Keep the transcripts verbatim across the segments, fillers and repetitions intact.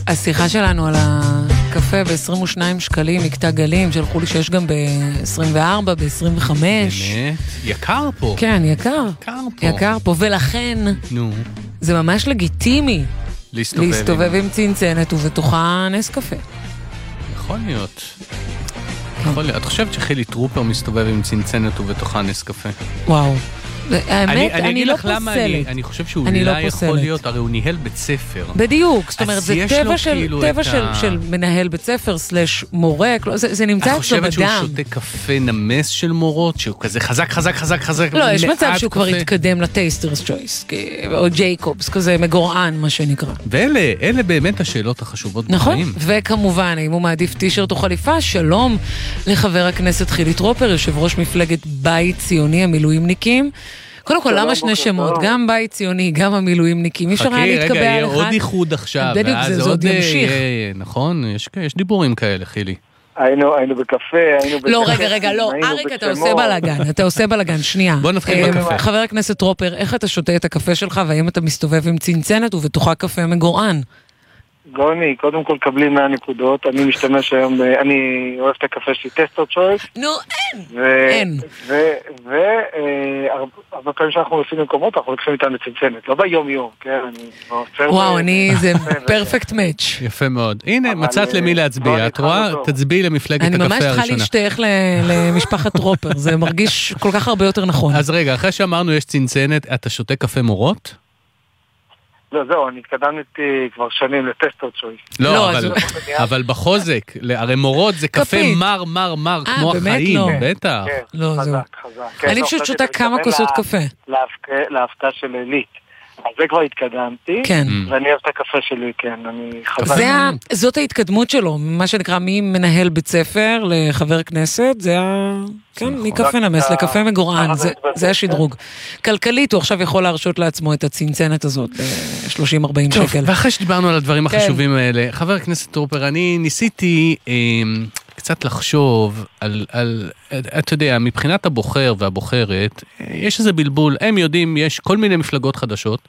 השיחה שלנו על הקפה ב-עשרים ושניים שקלים, מקטע גלים, שלחו לי שיש גם ב-עשרים וארבע, ב-עשרים וחמש. באמת? יקר פה. כן, יקר. יקר פה. יקר פה, ולכן נו. זה ממש לגיטימי להסתובב, להסתובב עם צנצנת ובתוכה נס קפה. יכול להיות. יכול להיות. את חושבת שחילי טרופר מסתובב עם צנצנת ובתוכה נס קפה? וואו. האמת, אני, אני לא פוסלת. אני, אני חושב שהוא אני לא לא יכול פוסלת. להיות, הרי הוא ניהל בית ספר. בדיוק, זאת אומרת, זה טבע של, כאילו טבע ה... של, של מנהל בית ספר, סלש מורה, זה, זה נמצא אצלו בדם. את חושבת שהוא שותה קפה נמס של מורות, שהוא כזה חזק, חזק, חזק, חזק? לא, יש מצב שהוא קפה. כבר התקדם לטייסטרס צ'ויס, או ג'ייקובס, כזה מגורען, מה שנקרא. ואלה, אלה באמת השאלות החשובות נכון, בחיים. וכמובן, אם הוא מעדיף טישרט או חליפה, שלום לחבר הכנסת חילי טרופר, יושב ראש מפלגת בית ציוני המילואימניקים. קודם כל, למה שני שמות? גם בית ציוני, גם המילואימניקים. אי אפשר היה להתקבע על אחד. רגע, יהיה עוד איחוד עכשיו. בדיוק, זה עוד ימשיך. נכון, יש דיבורים כאלה, חילי. היינו, היינו בקפה, היינו בקפה. לא, רגע, רגע, לא. אריק, אתה עושה בלגן, אתה עושה בלגן, שנייה. בוא נתחיל בקפה. חבר הכנסת טרופר, איך אתה שותה את הקפה שלך, והאם אתה מסתובב עם צנצנת ובתוכה קפה מגורען? גוני, קודם כל קבלי מאה נקודות, אני משתמש היום, אני אוהב את הקפה שלי, טסטר צ'ויס. נו, אין, אין. והרבה פעמים שאנחנו עושים במקומות, אנחנו לוקחים איתנו צנצנת, לא ביום יום, כן? וואו, אני, זה פרפקט מאץ'. יפה מאוד. הנה, מצאת למי להצביע, את רואה? תצביעי למפלגת הקפה הראשונה. אני ממש צריכה להשתייך למשפחת טרופר, זה מרגיש כל כך הרבה יותר נכון. אז רגע, אחרי שאמרנו יש צנצנת, אתה שותה קפה מורות? לא, זהו, אני התקדמתי כבר שנים לטסטר צ'ויס. לא, אבל בחוזק, הרי מורות זה קפה מר, מר, מר, כמו החיים, בטח. לא, זהו. אני פשוט שותה כמה כוסות קפה. להפתעה של אלית. אז זה כבר התקדמתי, כן. ואני אוהב את הקפה שלי, כן, אני חזק. זאת ההתקדמות שלו, מה שנקרא ממנהל בית ספר לחבר כנסת, זה ה... כן, מקפה נמס לקפה מגורען, זה השדרוג. כלכלית, הוא עכשיו יכול להרשות לעצמו את הצנצנת הזאת, ב-שלושים ארבעים שקל. טוב, ואחרי שדיברנו על הדברים החשובים האלה, חבר הכנסת טרופר, אני ניסיתי קצת לחשוב על, על, אתה יודע, מבחינת הבוחר והבוחרת, יש איזה בלבול, הם יודעים, יש כל מיני מפלגות חדשות,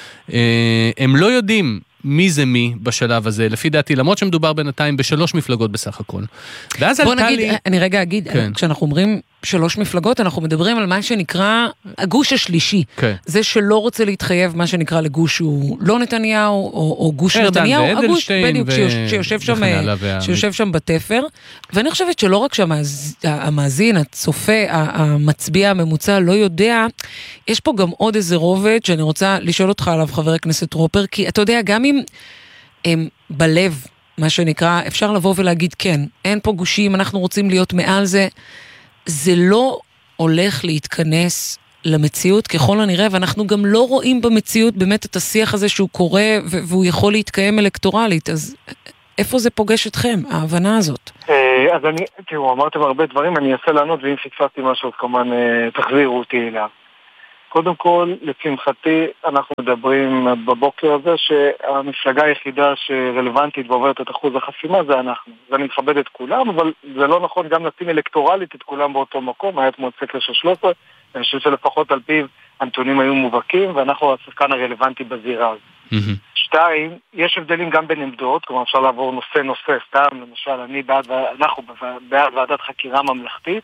הם לא יודעים מי זה מי בשלב הזה, לפי דעתי, למרות שמדובר בינתיים בשלוש מפלגות בסך הכל. ואז בוא נגיד, לי... אני רגע אגיד, כן. כשאנחנו אומרים שלוש מפלגות, אנחנו מדברים על מה שנקרא הגוש השלישי. כן. זה שלא רוצה להתחייב מה שנקרא לגוש הוא לא נתניהו, או, או גוש נתניהו, הגוש בדיוק, ו... שיושב, שם, שיושב שם בתפר. ואני חושבת שלא רק שהמאזין, הצופה, המצביע הממוצע לא יודע, יש פה גם עוד איזה רובד שאני רוצה לשאול אותך עליו, חבר הכנסת טרופר, כי אתה יודע, גם אם הם בלב, מה שנקרא, אפשר לבוא ולהגיד כן, אין פה גושים, אנחנו רוצים להיות מעל זה, זה לא הולך להתכנס למציאות ככל הנראה, ואנחנו גם לא רואים במציאות באמת את השיח הזה שהוא קורה, והוא יכול להתקיים אלקטורלית, אז איפה זה פוגש אתכם, ההבנה הזאת? אז אני, תראו, אמרתם הרבה דברים, אני אעשה לענות, ואם פספסתי משהו, כמובן תחזירו אותי אליו. קודם כל, לשמחתי, אנחנו מדברים בבוקר הזה שהמפלגה היחידה שרלוונטית ועוברת את אחוז החסימה זה אנחנו. ואני מכבד את כולם, אבל זה לא נכון גם לשים אלקטורלית את כולם באותו מקום. היה אתמול סקר של שלוש עשרה, אני חושב שלפחות על פיו הנתונים היו מובהקים, ואנחנו השחקן הרלוונטי בזירה הזאת. שתיים, יש הבדלים גם בין עמדות, כלומר אפשר לעבור נושא נושא, סתם, למשל, אני בעד, אנחנו בעד ועדת חקירה ממלכתית,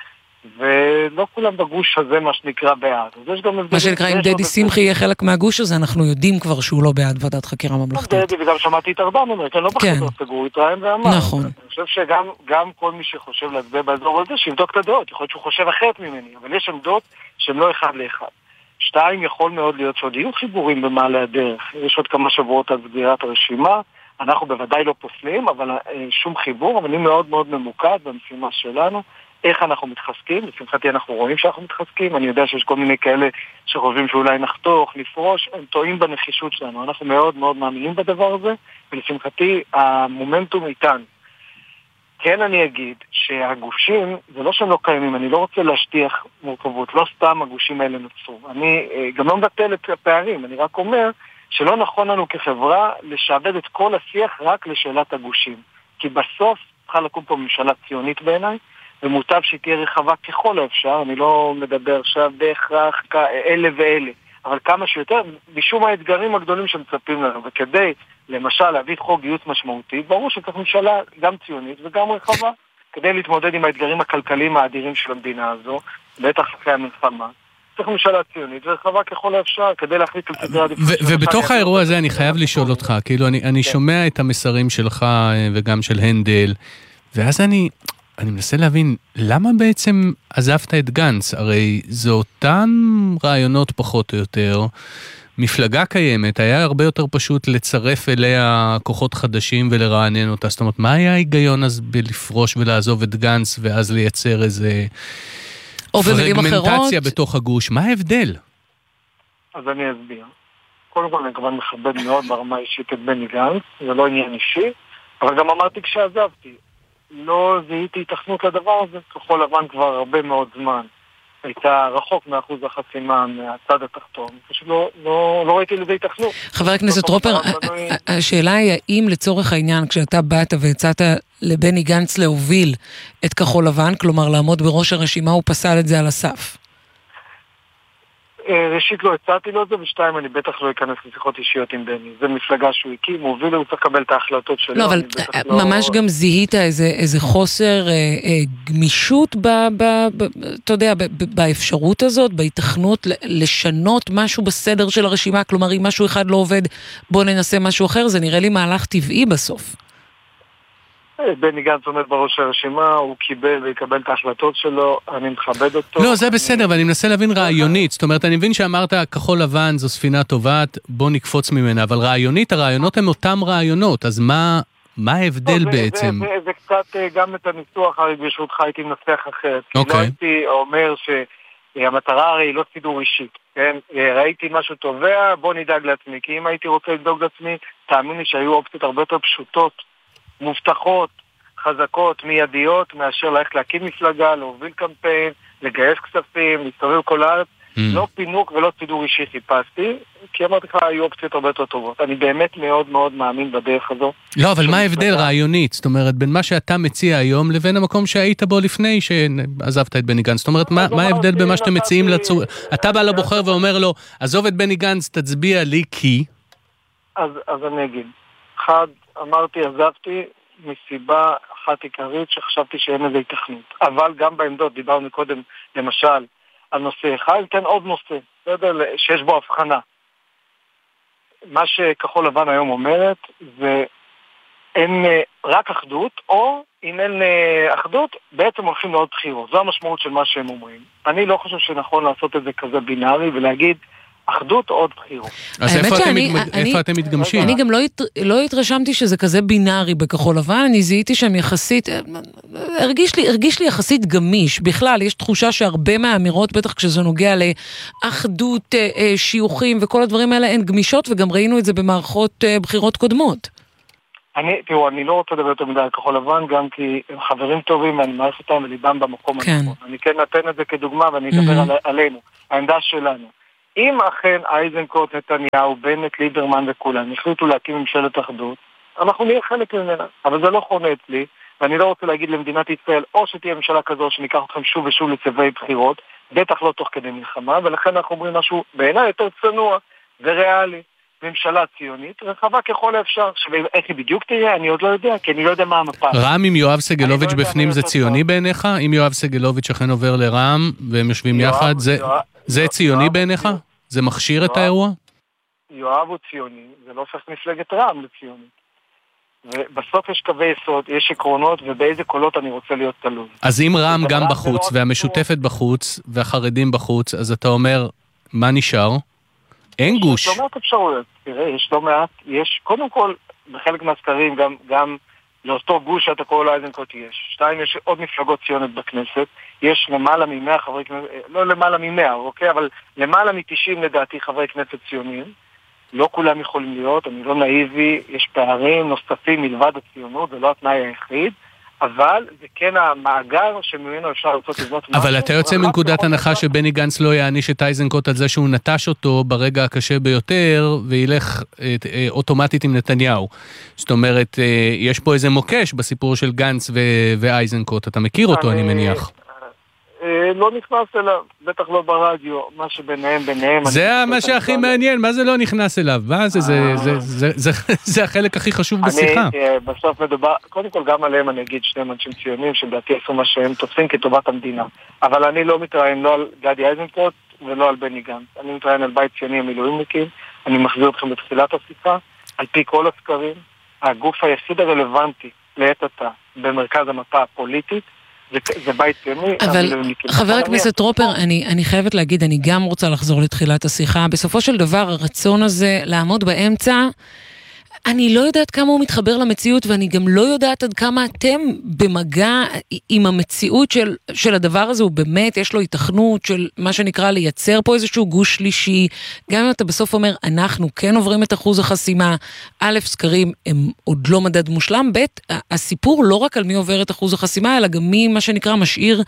ולא כולם בגוש הזה מה שנקרא בעד. מה שנקרא, אם דדי שמחי יהיה חלק מהגוש הזה, אנחנו יודעים כבר שהוא לא בעד ועדת חקירה ממלכתית. דדי, וגם שמעתי את ארבעה, אומר, כן, לא בחדות סגור, התרעם ואמר. נכון. אני חושב שגם כל מי שחושב להצביע באזור הזה, שיבדוק את הדעות. יכול להיות שהוא חושב אחרת ממני, אבל יש עמדות שהן לא אחד לאחד. שתיים, יכול מאוד להיות שעוד יהיו חיבורים במעלה הדרך. יש עוד כמה שבועות על סגירת הרשימה. אנחנו בוודאי לא פוסלים, אבל שום חיבור, אבל אני מאוד מאוד ממוקד במשימה שלנו. איך אנחנו מתחזקים, לשמחתי אנחנו רואים שאנחנו מתחזקים, אני יודע שיש כל מיני כאלה שחושבים שאולי נחתוך, לפרוש, הם טועים בנחישות שלנו, אנחנו מאוד מאוד מאמינים בדבר הזה, ולשמחתי המומנטום איתן. כן אני אגיד שהגושים, זה לא שהם לא קיימים, אני לא רוצה להשטיח מורכבות, לא סתם הגושים האלה נוצרו, אני גם לא מבטל את הפערים, אני רק אומר שלא נכון לנו כחברה לשעבד את כל השיח רק לשאלת הגושים, כי בסוף צריכה לקום פה ממשלה ציונית בעיניי, ומוטב שהיא תהיה רחבה ככל האפשר, אני לא מדבר עכשיו בהכרח אלה ואלה, אבל כמה שיותר, משום האתגרים הגדולים שמצפים לנו, וכדי, למשל, להביא חוק גיוס משמעותי, ברור שצריך ממשלה גם ציונית וגם רחבה, כדי להתמודד עם האתגרים הכלכליים האדירים של המדינה הזו, בטח אחרי המלחמה. צריך ממשלה ציונית ורחבה ככל האפשר, כדי להחליט על סדרי עדיפויות. ובתוך האירוע הזה אני חייב לשאול אותך, כאילו אני שומע את המסרים שלך וגם של הנדל, ואז אני... אני מנסה להבין, למה בעצם עזבת את גנץ? הרי זה אותן רעיונות פחות או יותר, מפלגה קיימת, היה הרבה יותר פשוט לצרף אליה כוחות חדשים ולרענן אותה. זאת אומרת, מה היה ההיגיון אז בלפרוש ולעזוב את גנץ, ואז לייצר איזה פרגמנטציה בתוך הגוש? מה ההבדל? אז אני אסביר. קודם כל אני כמובן מכבד מאוד ברמה אישית את בני גנץ, זה לא עניין אישי, אבל גם אמרתי כשעזבתי, לא זיהיתי התכנות לדבר הזה, כחול לבן כבר הרבה מאוד זמן. הייתה רחוק מאחוז החסימה מהצד התחתון. פשוט לא, לא, לא ראיתי לזה התכנות. חבר הכנסת טרופר, השאלה היא האם לצורך העניין, כשאתה באת והצעת לבני גנץ להוביל את כחול לבן, כלומר לעמוד בראש הרשימה, הוא פסל את זה על הסף? ראשית לא הצעתי לו את זה, ושתיים אני בטח לא אכנס לשיחות אישיות עם בני. זה מפלגה שהוא הקים, הוא הוביל, הוא צריך לקבל את ההחלטות שלו. לא, אבל ממש לא... גם זיהית איזה, איזה חוסר אה, אה, גמישות, ב, ב, ב, אתה יודע, ב, ב, באפשרות הזאת, בהתכנות לשנות משהו בסדר של הרשימה, כלומר אם משהו אחד לא עובד, בוא ננסה משהו אחר, זה נראה לי מהלך טבעי בסוף. בני גנץ עומד בראש הרשימה, הוא קיבל ויקבל את ההחלטות שלו, אני מכבד אותו. לא, זה בסדר, ואני מנסה להבין רעיונית, זאת אומרת, אני מבין שאמרת, כחול לבן זו ספינה טובת, בוא נקפוץ ממנה, אבל רעיונית, הרעיונות הם אותם רעיונות, אז מה, מה ההבדל בעצם? זה, זה, זה קצת גם את הניסוח, הרי ברשותך הייתי מנסח אחרת, כי לא הייתי אומר שהמטרה הרי היא לא סידור אישית, כן? ראיתי משהו טובע, בוא נדאג לעצמי, כי אם הייתי רוצה לדאוג לעצמי, תאמין לי שהיו אופציות הרבה יותר פשוטות, מובטחות, חזקות, מיידיות, מאשר ללכת להקים מפלגה, להוביל קמפיין, לגייס כספים, להסתובב כל הארץ. Mm. לא פינוק ולא סידור אישי חיפשתי, כי אמרתי לך, היו אופציות הרבה יותר טובות. אני באמת מאוד מאוד מאמין בדרך הזו. לא, אבל מה ההבדל רעיונית? זאת אומרת, בין מה שאתה מציע היום לבין המקום שהיית בו לפני שעזבת את בני גנץ. זאת אומרת, מה, מה ההבדל במה שאתם מציעים לצור... אתה בא לבוחר ואומר לו, עזוב את בני גנץ, תצביע לי כי... אז, אז אני אגיד. אחד, אמרתי, עזבתי מסיבה אחת עיקרית שחשבתי שאין איזה התכנות. אבל גם בעמדות, דיברנו קודם, למשל, על נושא אחד, ניתן עוד נושא, שיש בו הבחנה. מה שכחול לבן היום אומרת, זה אין רק אחדות, או אם אין אחדות, בעצם הולכים לעוד בחירות. זו המשמעות של מה שהם אומרים. אני לא חושב שנכון לעשות את זה כזה בינארי, ולהגיד, אחדות עוד בחירות. אז איפה אתם מתגמשים? אני גם לא התרשמתי שזה כזה בינארי בכחול לבן, אני זיהיתי שם יחסית, הרגיש לי יחסית גמיש. בכלל, יש תחושה שהרבה מהאמירות, בטח כשזה נוגע לאחדות, שיוכים וכל הדברים האלה, הן גמישות, וגם ראינו את זה במערכות בחירות קודמות. אני, תראו, אני לא רוצה לדבר יותר מדי על כחול לבן, גם כי הם חברים טובים, ואני מעריך אותם וליבם במקום הנכון. אני כן נתן את זה כדוגמה, ואני אדבר עלינו, העמדה שלנו. אם אכן אייזנקוט, נתניהו, בנט, ליברמן וכולם החליטו להקים ממשלת אחדות, אנחנו נהיה חלק ממנה. אבל זה לא חונה אצלי, ואני לא רוצה להגיד למדינת ישראל, או שתהיה ממשלה כזו שניקח אתכם שוב ושוב לצווי בחירות, בטח לא תוך כדי מלחמה, ולכן אנחנו אומרים משהו בעיניי יותר צנוע וריאלי. ממשלה ציונית, רחבה ככל האפשר. איך היא בדיוק תהיה, אני עוד לא יודע, כי אני לא יודע מה המפה. רם עם יואב סגלוביץ' בפנים זה ציוני בעיניך? אם יואב סגלוביץ' אכן עובר לרם, והם יושבים יחד, זה ציוני בעיניך? זה מכשיר את האירוע? יואב הוא ציוני, זה לא הופך מפלגת רם לציוני. ובסוף יש קווי יסוד, יש עקרונות, ובאיזה קולות אני רוצה להיות תלוי. אז אם רם גם בחוץ, והמשותפת בחוץ, והחרדים בחוץ, אז אתה אומר, מה נשאר? אין גוש. יש לא מעט אפשרויות, תראה, יש לא מעט, יש, קודם כל, בחלק מהסקרים, גם, גם לאותו גוש שאתה קורא לו אייזנקוט יש. שתיים, יש עוד מפלגות ציונות בכנסת, יש למעלה ממאה חברי כנסת, לא למעלה ממאה, אוקיי, אבל למעלה מתשעים לדעתי חברי כנסת ציונים, לא כולם יכולים להיות, אני לא נאיבי, יש פערים נוספים מלבד הציונות, זה לא התנאי היחיד, אבל זה כן המאגר שממנו אפשר לרצות לבנות משהו. אבל אתה יוצא מנקודת הנחה שבני גנץ לא יעניש את אייזנקוט על זה שהוא נטש אותו ברגע הקשה ביותר, וילך אוטומטית עם נתניהו. זאת אומרת, יש פה איזה מוקש בסיפור של גנץ ואייזנקוט, אתה מכיר אותו אני מניח. לא נכנס אליו, בטח לא ברדיו, מה שביניהם ביניהם. זה מה שהכי מעניין, מה זה לא נכנס אליו? מה זה, זה החלק הכי חשוב בשיחה. אני בסוף מדובר, קודם כל גם עליהם אני אגיד שני אנשים ציונים, שבדעתי עשו מה שהם תופסים כטובת המדינה. אבל אני לא מתראיין לא על גדי איזנקוט ולא על בני גנץ. אני מתראיין על בית ציוני המילואימניקים, אני מחזיר אתכם בתחילת השיחה, על פי כל הסקרים, הגוף היחיד הרלוונטי לעת עתה במרכז המפה הפוליטית, זה, זה בית ציוני. אבל חבר הכנסת טרופר, אני, אני חייבת להגיד, אני גם רוצה לחזור לתחילת השיחה. בסופו של דבר, הרצון הזה לעמוד באמצע, אני לא יודעת כמה הוא מתחבר למציאות, ואני גם לא יודעת עד כמה אתם במגע עם המציאות של, של הדבר הזה, הוא באמת, יש לו התכנות של מה שנקרא לייצר פה איזשהו גוש שלישי, גם אם אתה בסוף אומר, אנחנו כן עוברים את אחוז החסימה, א', סקרים הם עוד לא מדד מושלם, ב', הסיפור לא רק על מי עובר את אחוז החסימה, אלא גם מי, מה שנקרא, משאיר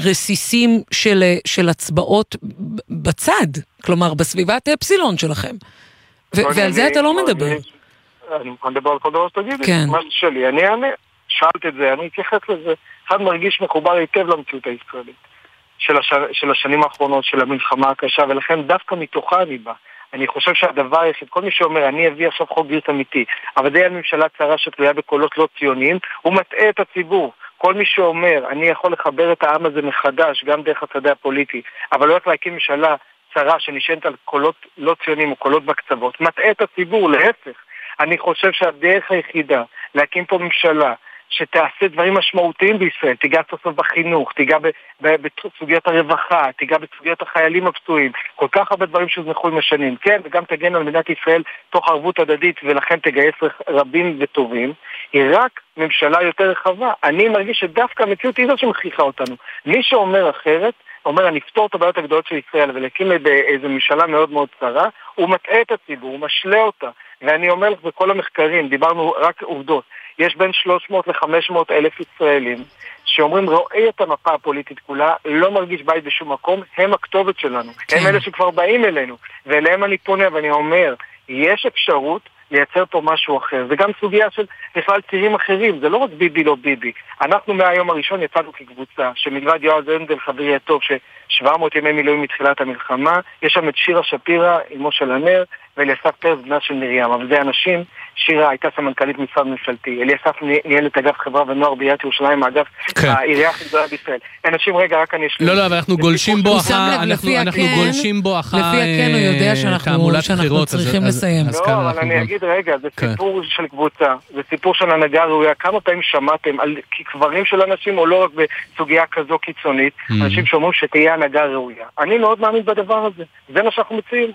רסיסים של, של הצבעות בצד, כלומר, בסביבת אפסילון שלכם. ו- ועל זה אתה לא מדבר. אני מוכן לדבר על כל דבר שתגידי, כן. מה שלי, אני אענה, שאלת את זה, אני אתייחס לזה, אחד מרגיש מחובר היטב למציאות הישראלית, של, הש... של השנים האחרונות, של המלחמה הקשה, ולכן דווקא מתוכה אני בא. אני חושב שהדבר היחיד, כל מי שאומר, אני אביא עכשיו חוק גיוס אמיתי, אבל די הממשלה צרה שתלויה בקולות לא ציוניים, הוא מטעה את הציבור. כל מי שאומר, אני יכול לחבר את העם הזה מחדש, גם דרך הצדה הפוליטי, אבל לא רק להקים ממשלה צרה שנשענת על קולות לא ציוניים או קולות בקצוות, מטעה את הציבור, להפך. אני חושב שהדרך היחידה להקים פה ממשלה שתעשה דברים משמעותיים בישראל, תיגע סוף סוף בחינוך, תיגע בסוגיות הרווחה, תיגע בסוגיות החיילים הפצועים, כל כך הרבה דברים שהוזנחו עם השנים, כן, וגם תגן על מדינת ישראל תוך ערבות הדדית ולכן תגייס רבים וטובים, היא רק ממשלה יותר רחבה. אני מרגיש שדווקא המציאות היא זאת שמכריחה אותנו. מי שאומר אחרת, אומר, אני אפתור את הבעיות הגדולות של ישראל ולהקים איזו ממשלה מאוד מאוד צרה, הוא מטעה את הציבור, הוא משלה אותה. ואני אומר לך בכל המחקרים, דיברנו רק עובדות, יש בין שלוש מאות ל-חמש מאות אלף ישראלים שאומרים, רואה את המפה הפוליטית כולה, לא מרגיש בית בשום מקום, הם הכתובת שלנו. כן. הם אלה שכבר באים אלינו, ואליהם אני פונה ואני אומר, יש אפשרות לייצר פה משהו אחר. זה גם סוגיה של בכלל צירים אחרים, זה לא רק ביבי לא ביבי. אנחנו מהיום הראשון יצאנו כקבוצה, שמלבד יועז הנדל, חברי הטוב, ש-שבע מאות ימי מילואים מתחילת המלחמה, יש שם את שירה שפירא, אמו של הנר, ואליסף פרס, בנה של מרים. אבל זה אנשים, שירה הייתה סמנכ"לית משרד ממשלתי, אליסף ניהל את אגף חברה ונוער בעיריית ירושלים, האגף העירייה הכי גדולה בישראל. אנשים, רגע, רק אני אשלים. לא, לא, אבל אנחנו גולשים בו אחר, אנחנו גולשים בו אחר לפי הכן הוא יודע שאנחנו צריכים לסיים. לא, אבל אני אגיד, רגע, זה סיפור של קבוצה, זה סיפור של הנהגה ראויה. כמה פעמים שמעתם על קברים של אנשים, או לא רק בסוגיה כזו קיצונית, אנשים שאומרים שתהיה הנהגה ראויה. אני מאוד מאמין בדבר הזה. זה מה שאנחנו מציעים.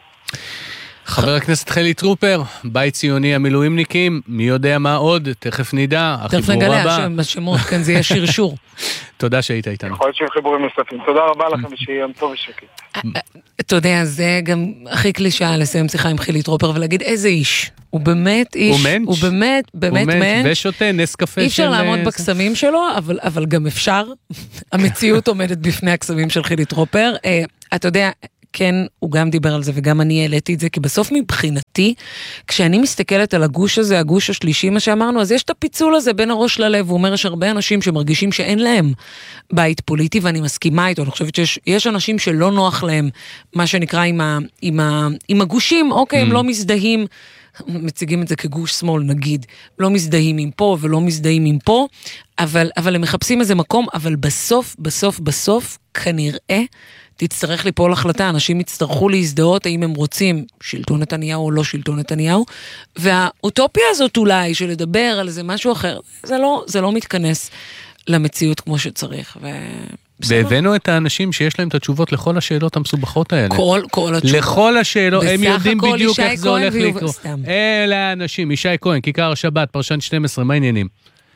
חבר הכנסת חילי טרופר, בית ציוני המילואימניקים, מי יודע מה עוד, תכף נדע, תכף נגלה השמות, כאן זה יהיה שרשור. תודה שהיית איתנו. יכול להיות שיהיו חיבורים נוספים, תודה רבה לכם ושיהיה טוב ושקט. אתה יודע, זה גם הכי קלישאה לסיים שיחה עם חילי טרופר ולהגיד איזה איש, הוא באמת איש, הוא באמת, באמת מנץ', ושותה נס קפה של... אי אפשר לעמוד בקסמים שלו, אבל גם אפשר, המציאות עומדת בפני הקסמים של חילי טרופר, אתה יודע, כן, הוא גם דיבר על זה וגם אני העליתי את זה, כי בסוף מבחינתי, כשאני מסתכלת על הגוש הזה, הגוש השלישי, מה שאמרנו, אז יש את הפיצול הזה בין הראש ללב, הוא אומר, יש הרבה אנשים שמרגישים שאין להם בית פוליטי, ואני מסכימה איתו, אני חושבת שיש יש אנשים שלא נוח להם, מה שנקרא עם, ה, עם, ה, עם הגושים, אוקיי, הם לא מזדהים, מציגים את זה כגוש שמאל, נגיד, לא מזדהים עם פה ולא מזדהים עם פה, אבל, אבל הם מחפשים איזה מקום, אבל בסוף, בסוף, בסוף, כנראה, תצטרך ליפול החלטה, אנשים יצטרכו להזדהות האם הם רוצים שלטון נתניהו או לא שלטון נתניהו, והאוטופיה הזאת אולי של לדבר על זה משהו אחר, זה לא, זה לא מתכנס למציאות כמו שצריך. ו... והבאנו את האנשים שיש להם את התשובות לכל השאלות המסובכות האלה. כל, כל התשובות. לכל השאלות, הם יודעים בדיוק איך זה הולך לקרות. אלה האנשים, ישי כהן, כיכר השבת, פרשן שתים עשרה, מה העניינים?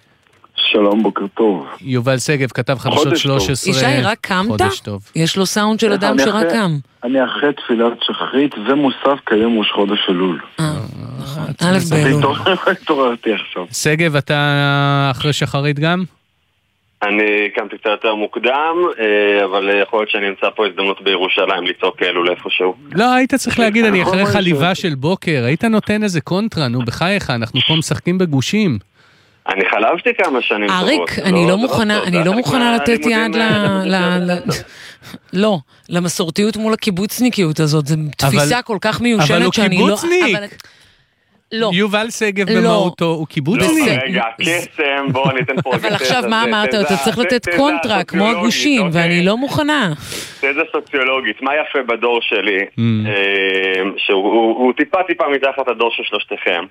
שלום, בוקר טוב. יובל סגב, כתב חדשות שלוש עשרה. ישי, רק קמת? יש לו סאונד של אדם שרק קם. אני אחרי תפילת שחרית ומוסף כיום ראש חודש אלול. אה, נכון. א' באלול. התעוררתי עכשיו. סגב, אתה אחרי שחרית גם? אני קמתי קצת יותר מוקדם, אבל יכול להיות שאני אמצא פה הזדמנות בירושלים לצעוק אלול איפשהו. לא, היית צריך להגיד, אני אחרי חליבה של בוקר, היית נותן איזה קונטרה, נו בחייך, אנחנו פה משחקים בגושים. אני חלבתי כמה שנים טובות. אריק, אני לא מוכנה, אני לא מוכנה לתת יד ל... לא, למסורתיות מול הקיבוצניקיות הזאת, זו תפיסה כל כך מיושנת שאני לא... אבל הוא קיבוצניק! לא. יובל סגב במהותו הוא קיבוצניק. לא, רגע, קסם, בואו ניתן פה... אבל עכשיו מה אמרת? אתה צריך לתת קונטרה, כמו הגושים, ואני לא מוכנה. תזה סוציולוגית, מה יפה בדור שלי, שהוא טיפה טיפה מתחת הדור של שלושתכם.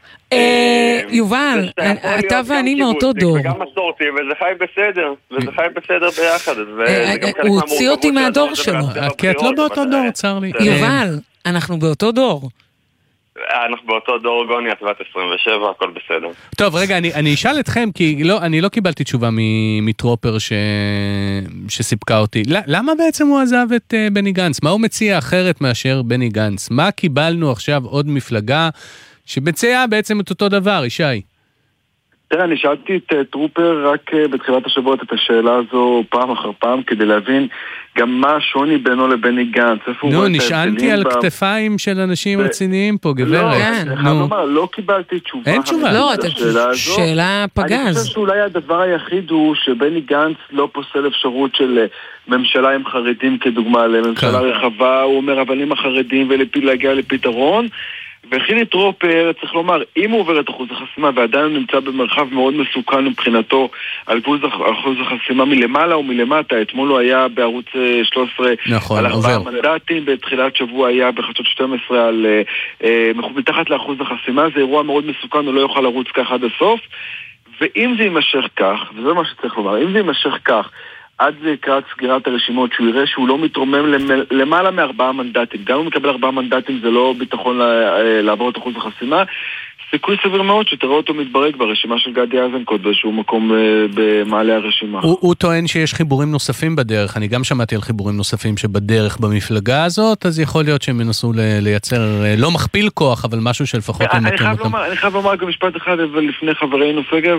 יובל, אתה ואני מאותו דור. וגם מסורתי, וזה חי בסדר, וזה חי בסדר ביחד. הוא הוציא אותי מהדור שלו. כי את לא באותו דור, צר לי. יובל, אנחנו באותו דור. אנחנו באותו דור, גוני, את בת עשרים ושבע, הכל בסדר. טוב, רגע, אני, אני אשאל אתכם, כי לא, אני לא קיבלתי תשובה מטרופר ש... שסיפקה אותי. למה בעצם הוא עזב את uh, בני גנץ? מה הוא מציע אחרת מאשר בני גנץ? מה קיבלנו עכשיו עוד מפלגה שבצעה בעצם את אותו דבר, ישי? תראה, אני שאלתי את uh, טרופר רק uh, בתחילת השבועות את השאלה הזו פעם אחר פעם, כדי להבין גם מה השוני בינו לבני גנץ. נו, נשענתי על כתפיים של אנשים רציניים פה, גברת. לא, אני חייב לומר, לא קיבלתי תשובה. אין תשובה. לא, שאלה פגז. אני חושב שאולי הדבר היחיד הוא שבני גנץ לא פוסל אפשרות של ממשלה עם חרדים כדוגמה, לממשלה רחבה, הוא אומר, אבל עם החרדים ולהגיע לפתרון. וחילי טרופר, צריך לומר, אם הוא עובר את אחוז החסימה ועדיין הוא נמצא במרחב מאוד מסוכן מבחינתו על אחוז החסימה מלמעלה ומלמטה, אתמול הוא היה בערוץ שלוש עשרה נכון, על ארבעה עובר. מנדטים, בתחילת שבוע היה בחדשות שתים עשרה על אה, מתחת לאחוז החסימה, זה אירוע מאוד מסוכן, הוא לא יוכל לרוץ כך עד הסוף, ואם זה יימשך כך, וזה מה שצריך לומר, אם זה יימשך כך, עד זה לקראת סגירת הרשימות, שהוא יראה שהוא לא מתרומם למעלה מארבעה מנדטים. גם אם הוא מקבל ארבעה מנדטים זה לא ביטחון לעבור את אחוז החסימה. סיכוי סביר מאוד שתראה אותו מתברג ברשימה של גדי איזנקוט באיזשהו מקום במעלה הרשימה. הוא, הוא טוען שיש חיבורים נוספים בדרך. אני גם שמעתי על חיבורים נוספים שבדרך במפלגה הזאת, אז יכול להיות שהם ינסו לייצר, לא מכפיל כוח, אבל משהו שלפחות הם נתנו אותם. אני חייב לומר גם משפט אחד, אבל לפני חברינו סגב,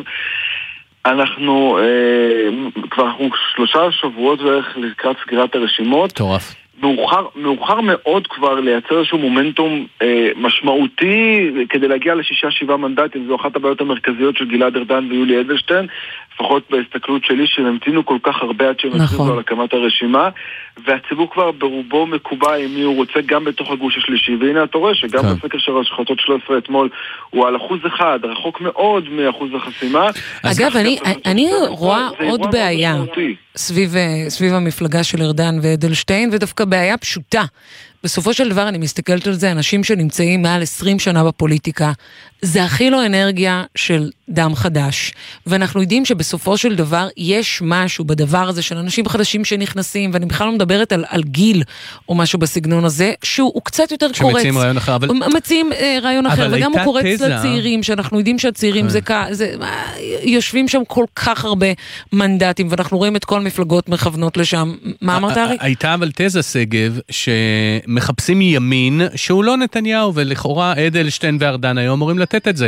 אנחנו אה, כבר אנחנו שלושה שבועות בערך לקראת סגירת הרשימות. טורף. מאוחר, מאוחר מאוד כבר לייצר איזשהו מומנטום אה, משמעותי כדי להגיע לשישה שבעה מנדטים. זו אחת הבעיות המרכזיות של גלעד ארדן ויולי אדלשטיין, לפחות בהסתכלות שלי, שהם המתינו כל כך הרבה עד שהם הכריזו על הקמת הרשימה, והציבור כבר ברובו מקובע עם מי הוא רוצה גם בתוך הגוש השלישי. והנה אתה רואה שגם בסקר של השחטות שלוש עשרה אתמול הוא על אחוז אחד, רחוק מאוד מאחוז החסימה. אגב, אני, אני רואה עוד בעיה סביב, סביב המפלגה של ארדן ואדלשטיין, ודווקא בעיה פשוטה. בסופו של דבר אני מסתכלת על זה, אנשים שנמצאים מעל עשרים שנה בפוליטיקה, זה הכי לא אנרגיה של דם חדש. ואנחנו יודעים שבסופו של דבר יש משהו בדבר הזה של אנשים חדשים שנכנסים, ואני בכלל לא מדברת על, על גיל או משהו בסגנון הזה, שהוא קצת יותר קורץ. שמציעים רעיון אחר. אבל... מציעים אה, רעיון אחר, וגם הוא קורץ תזה... לצעירים, שאנחנו יודעים שהצעירים זה, זה, יושבים שם כל כך הרבה מנדטים, ואנחנו רואים את כל מפלגות מכוונות לשם. מה אמרת, אריק? הייתה אבל תזה סגב, שמחפשים ימין, שהוא לא נתניהו, ולכאורה אדלשטיין וארדן היום אומרים לתת את זה.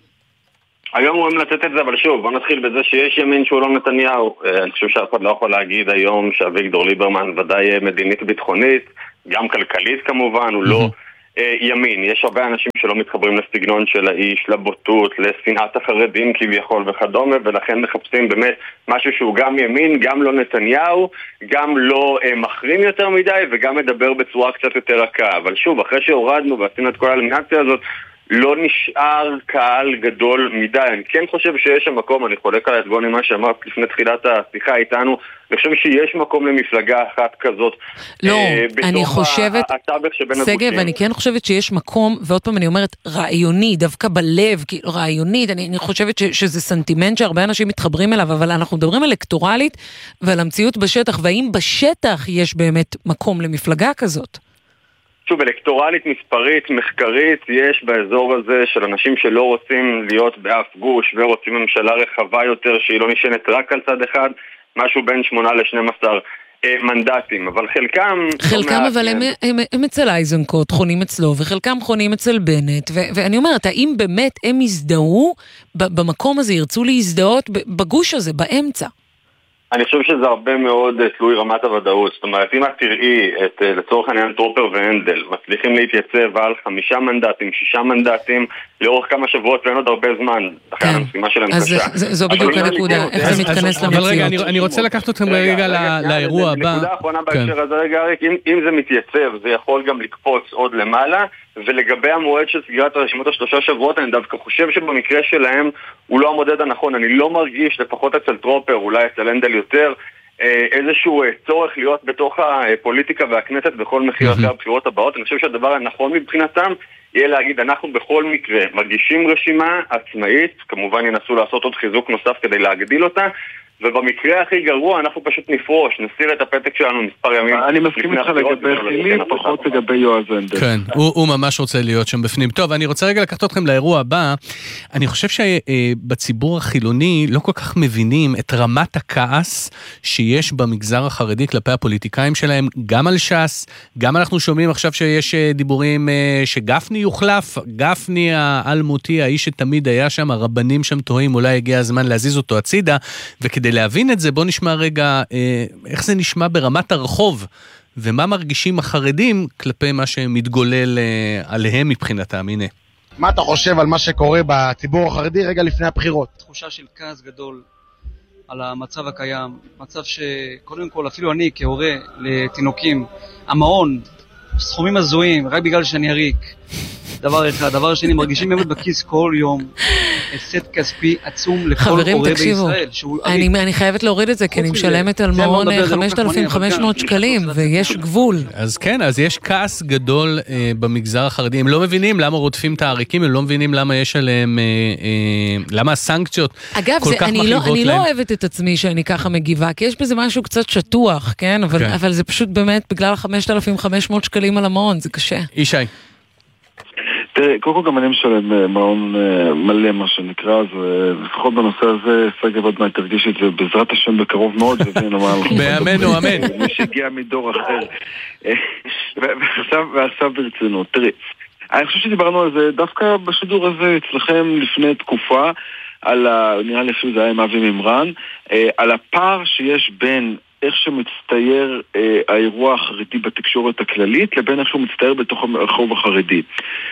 היום אומרים לתת את זה, אבל שוב, בוא נתחיל בזה שיש ימין שהוא לא נתניהו. אני חושב שאף אחד לא יכול להגיד היום שאביגדור ליברמן ודאי מדינית ביטחונית, גם כלכלית כמובן, הוא לא ימין. יש הרבה אנשים שלא מתחברים לסגנון של האיש, לבוטות, לשנאת החרדים כביכול וכדומה, ולכן מחפשים באמת משהו שהוא גם ימין, גם לא נתניהו, גם לא מחרים יותר מדי, וגם מדבר בצורה קצת יותר רכה. אבל שוב, אחרי שהורדנו ועשינו את כל האלמינציה הזאת, לא נשאר קהל גדול מדי. אני כן חושב שיש שם מקום, אני חולק על גוני מה שאמרת לפני תחילת השיחה איתנו, אני חושב שיש מקום למפלגה אחת כזאת. לא, אני חושבת, סגב, אני כן חושבת שיש מקום, ועוד פעם אני אומרת, רעיוני, דווקא בלב, רעיונית, אני, אני חושבת ש, שזה סנטימנט שהרבה אנשים מתחברים אליו, אבל אנחנו מדברים אלקטורלית ועל המציאות בשטח, והאם בשטח יש באמת מקום למפלגה כזאת? שוב, אלקטורלית, מספרית, מחקרית, יש באזור הזה של אנשים שלא רוצים להיות באף גוש ורוצים ממשלה רחבה יותר שהיא לא נשענת רק על צד אחד, משהו בין שמונה ל-שנים עשר אה, מנדטים, אבל חלקם... חלקם אבל הם, הם, הם אצל איזנקוט חונים אצלו, וחלקם חונים אצל בנט, ו- ואני אומרת, האם באמת הם יזדהו במקום הזה, ירצו להזדהות בגוש הזה, באמצע? אני חושב שזה הרבה מאוד תלוי רמת הוודאות. זאת אומרת, אם את תראי את, לצורך העניין, טרופר והנדל מצליחים להתייצב על חמישה מנדטים, שישה מנדטים, לאורך כמה שבועות ואין עוד הרבה זמן, אחרי המשימה שלהם קשה. אז זו בדיוק הנקודה, איך זה מתכנס למציאות. אבל רגע, אני רוצה לקחת אתכם רגע לאירוע הבא. נקודה האחרונה בהקשר הזה, רגע, אריק, אם זה מתייצב, זה יכול גם לקפוץ עוד למעלה, ולגבי המועד של סגירת הרשימות השלושה שבועות, אני דווקא חושב שבמקרה שלהם הוא לא המודד הנכון. אני לא מרגיש, לפחות אצל טרופר, אולי אצל הנדל יותר, איזשהו צורך להיות בתוך הפוליטיקה והכנסת בכל מחיר אחרי הבחירות הבאות. אני חושב שהדבר הנכון מבחינתם יהיה להגיד, אנחנו בכל מקרה מגישים רשימה עצמאית, כמובן ינסו לעשות עוד חיזוק נוסף כדי להגדיל אותה, ובמקרה הכי גרוע אנחנו פשוט נפרוש, נסיר את הפתק שלנו מספר ימים. אני מסכים איתך לגבי חילי, פחות לגבי יועז הנדל. כן, הוא ממש רוצה להיות שם בפנים. טוב, אני רוצה רגע לקחת אתכם לאירוע הבא. אני חושב שבציבור החילוני לא כל כך מבינים את רמת הכעס שיש במגזר החרדי כלפי הפוליטיקאים שלהם, גם על ש"ס, גם אנחנו שומעים עכשיו שיש דיבורים שגפני יוחלף, גפני האלמותי, האיש שתמיד היה שם, הרבנים שם טועים, אולי הגיע הזמן להזיז אותו הצידה, וכדי להבין את זה, בוא נשמע רגע איך זה נשמע ברמת הרחוב, ומה מרגישים החרדים כלפי מה שמתגולל עליהם מבחינתם. הנה. מה אתה חושב על מה שקורה בציבור החרדי רגע לפני הבחירות? תחושה של כעס גדול על המצב הקיים, מצב שקודם כל אפילו אני כהורה לתינוקים, המעון, סכומים הזויים, רק בגלל שאני אריק. דבר אחד, דבר שני, מרגישים באמת בכיס כל יום הפסד כספי עצום לכל הורה בישראל. אני, אני חייבת להוריד את זה, כי אני משלמת על מעון חמשת אלפים וחמש מאות שקלים, ויש גבול. אז כן, אז יש כעס גדול אה, במגזר החרדי. הם לא מבינים למה רודפים את העריקים, הם לא מבינים למה יש עליהם, אה, אה, למה הסנקציות אגב, כל זה, כך אני לא, אני להם. לא אוהבת את עצמי שאני ככה מגיבה, כי יש בזה משהו קצת שטוח, כן? אבל, כן. אבל זה פשוט באמת בגלל חמשת אלפים וחמש מאות שקלים על המעון, זה קשה. ישי. תראה, קודם כל גם אני משלם מעון מלא מה שנקרא, אז לפחות בנושא הזה סגב עוד מעט תרגיש את זה בעזרת השם בקרוב מאוד, באמנו, אמן. מי שהגיע מדור אחר. ועכשיו ברצינות, תראי, אני חושב שדיברנו על זה דווקא בשידור הזה אצלכם לפני תקופה, על ה... נראה לי אפילו זה היה עם אבי ממרן, על הפער שיש בין איך שמצטייר אה, האירוע החרדי בתקשורת הכללית לבין איך שהוא מצטייר בתוך הרחוב החרדי.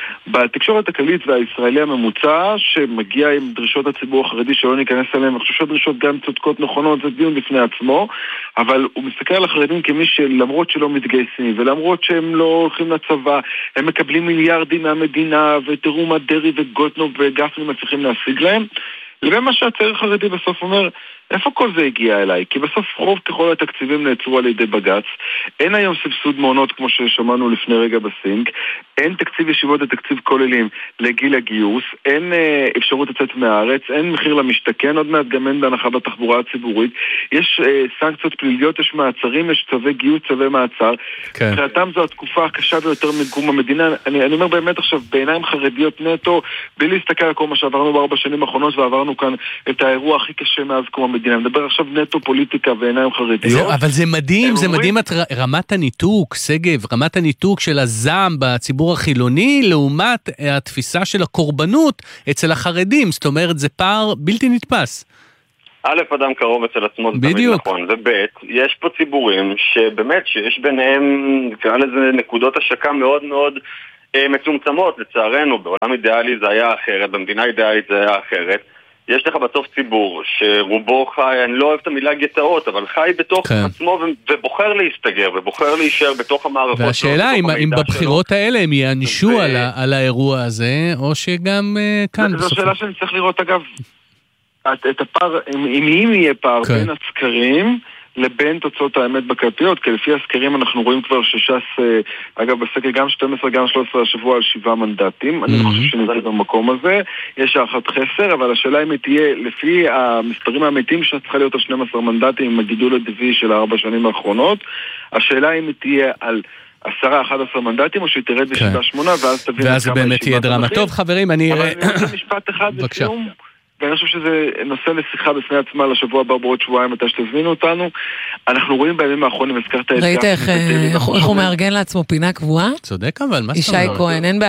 בתקשורת הכללית והישראלי הממוצע שמגיע עם דרישות הציבור החרדי שלא ניכנס אליהם, אני חושב שהדרישות גם צודקות נכונות, זה דיון בפני עצמו, אבל הוא מסתכל על החרדים כמי שלמרות שלא מתגייסים ולמרות שהם לא הולכים לצבא, הם מקבלים מיליארדים מהמדינה ותראו מה דרי וגוטנוב וגפני מצליחים להשיג להם, לבין מה שהצעיר החרדי בסוף אומר, איפה כל זה הגיע אליי? כי בסוף רוב ככל התקציבים נעצרו על ידי בגץ, אין היום סבסוד מעונות כמו ששמענו לפני רגע בסינק, אין תקציב ישיבות ותקציב כוללים לגיל הגיוס, אין אה, אפשרות לצאת מהארץ, אין מחיר למשתכן, עוד מעט גם אין בהנחה בתחבורה הציבורית, יש אה, סנקציות פליליות, יש מעצרים, יש צווי גיוס, צווי מעצר. כן. מבחינתם זו התקופה הקשה ביותר מקום המדינה. אני, אני אומר באמת עכשיו, בעיניים חרדיות נטו, בלי להסתכל על כל מה שעברנו בארבע שנים האחרונות, ועברנו כאן את האירוע הכי קשה מאז קום המדינה. אני מדבר עכשיו נטו פוליטיקה ועיניים חרדיות. אבל זה מדהים, זה מדהים את רמת הניתוק, סגב, רמת הניתוק של הזעם בציבור החילוני, לעומת התפיסה של הקורבנות אצל החרדים. זאת אומרת, זה פער בלתי נתפס. א', אדם קרוב אצל עצמו, זה תמיד נכון. וב', יש פה ציבורים שבאמת, שיש ביניהם, נקרא לזה נקודות השקה מאוד מאוד מצומצמות, לצערנו. בעולם אידיאלי זה היה אחרת, במדינה אידיאלית זה היה אחרת. יש לך בסוף ציבור שרובו חי, אני לא אוהב את המילה גטאות, אבל חי בתוך כן. עצמו ובוחר להסתגר, ובוחר להישאר בתוך המערכות. והשאלה אם, אם בבחירות שלו. האלה הם יענשו ו... על, על האירוע הזה, או שגם uh, כאן. זו שאלה שאני צריך לראות, אגב, את, את הפער, אם, אם יהיה פער כן. בין הסקרים, לבין תוצאות האמת בקלפיות, כי לפי הסקרים אנחנו רואים כבר שש"ס, אגב בסקר גם שתים עשרה, גם שלוש עשרה השבוע על שבעה מנדטים, אני חושב שנמצא במקום הזה, יש הערכת חסר, אבל השאלה אם היא תהיה, לפי המספרים האמיתיים שצריכה להיות על שנים עשר מנדטים, עם הגידול הדבי של הארבע שנים האחרונות, השאלה אם היא תהיה על עשרה, אחד עשר מנדטים, או שהיא תרד לשבעה שמונה, ואז תבין ואז באמת תהיה דרמה. טוב חברים, אני... אבל משפט אחד לסיום. ואני חושב שזה נושא לשיחה בפני עצמה לשבוע הבא בעוד שבועיים מתי שתזמינו אותנו. אנחנו רואים בימים האחרונים, הזכרת את ראית איך הוא מארגן לעצמו פינה קבועה? צודק אבל, מה ישי כהן, אין בעיה.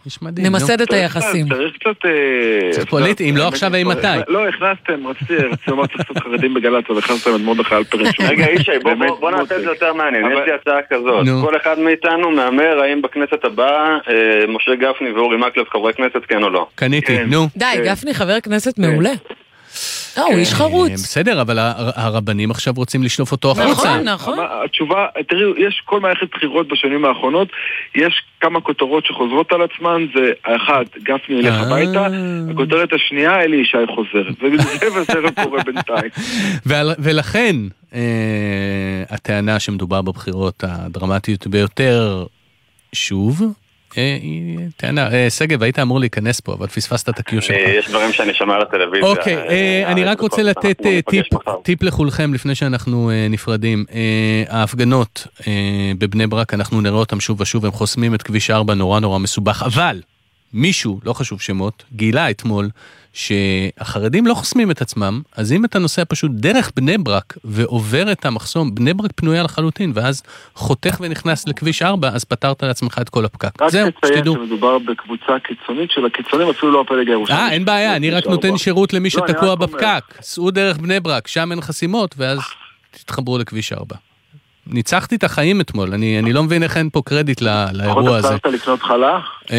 איש מדהים. נמסד את היחסים. צריך קצת... צריך פוליטי, אם לא עכשיו, אם מתי. לא, הכנסתם, רציתי לומר צריך קצת חרדים בגל"צ, אבל הכנסתם את מרדכי אלפרין. רגע, ישי, בוא נעשה את זה יותר מעניין. יש לי הצעה כזאת. כל אחד מאיתנו מהמר האם בכנסת הבאה משה גפני ואורי מקלב חברי כנסת, כן או לא. קניתי, נו. די, גפני חבר כנסת מעולה. לא, הוא איש חרוץ. בסדר, אבל הרבנים עכשיו רוצים לשלוף אותו החוצה. נכון, נכון. התשובה, תראו, יש כל מערכת בחירות בשנים האחרונות, יש כמה כותרות שחוזרות על עצמן, זה האחד, גפני ילך הביתה, הכותרת השנייה, אלי ישי חוזר. זה וזה קורה בינתיים. ולכן, הטענה שמדובר בבחירות הדרמטיות ביותר, שוב, טענה, סגב, היית אמור להיכנס פה, אבל פספסת את הקיו שלך. יש דברים שאני שומע על הטלוויזיה. אוקיי, אני רק רוצה לתת טיפ לכולכם לפני שאנחנו נפרדים. ההפגנות בבני ברק, אנחנו נראה אותם שוב ושוב, הם חוסמים את כביש ארבע, נורא נורא מסובך, אבל מישהו, לא חשוב שמות, גילה אתמול שהחרדים לא חוסמים את עצמם, אז אם אתה נוסע פשוט דרך בני ברק ועובר את המחסום, בני ברק פנויה לחלוטין, ואז חותך ונכנס לכביש ארבע, אז פתרת לעצמך את כל הפקק. רק תציין שמדובר בקבוצה קיצונית של הקיצונים, אפילו לא הפלג הירושלים. אה, אין בעיה, אני רק נותן שירות למי שתקוע בפקק. סעו דרך בני ברק, שם אין חסימות, ואז תתחברו לכביש ארבע. ניצחתי את החיים אתמול, אני, אני לא מבין איך אין פה קרדיט לאירוע הזה. יכול לצלת לקנות חלה?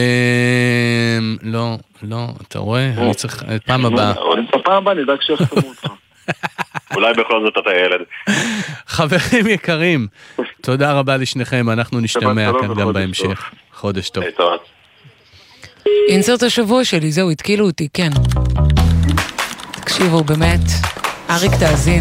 לא, לא, אתה רואה? אני צריך, פעם הבאה. בפעם הבאה נדאג שיחסמו אותך. אולי בכל זאת אתה ילד. חברים יקרים, תודה רבה לשניכם, אנחנו נשתמע כאן גם בהמשך. חודש טוב. אינסרט השבוע שלי, זהו, התקילו אותי, כן. תקשיבו, באמת, אריק תאזין.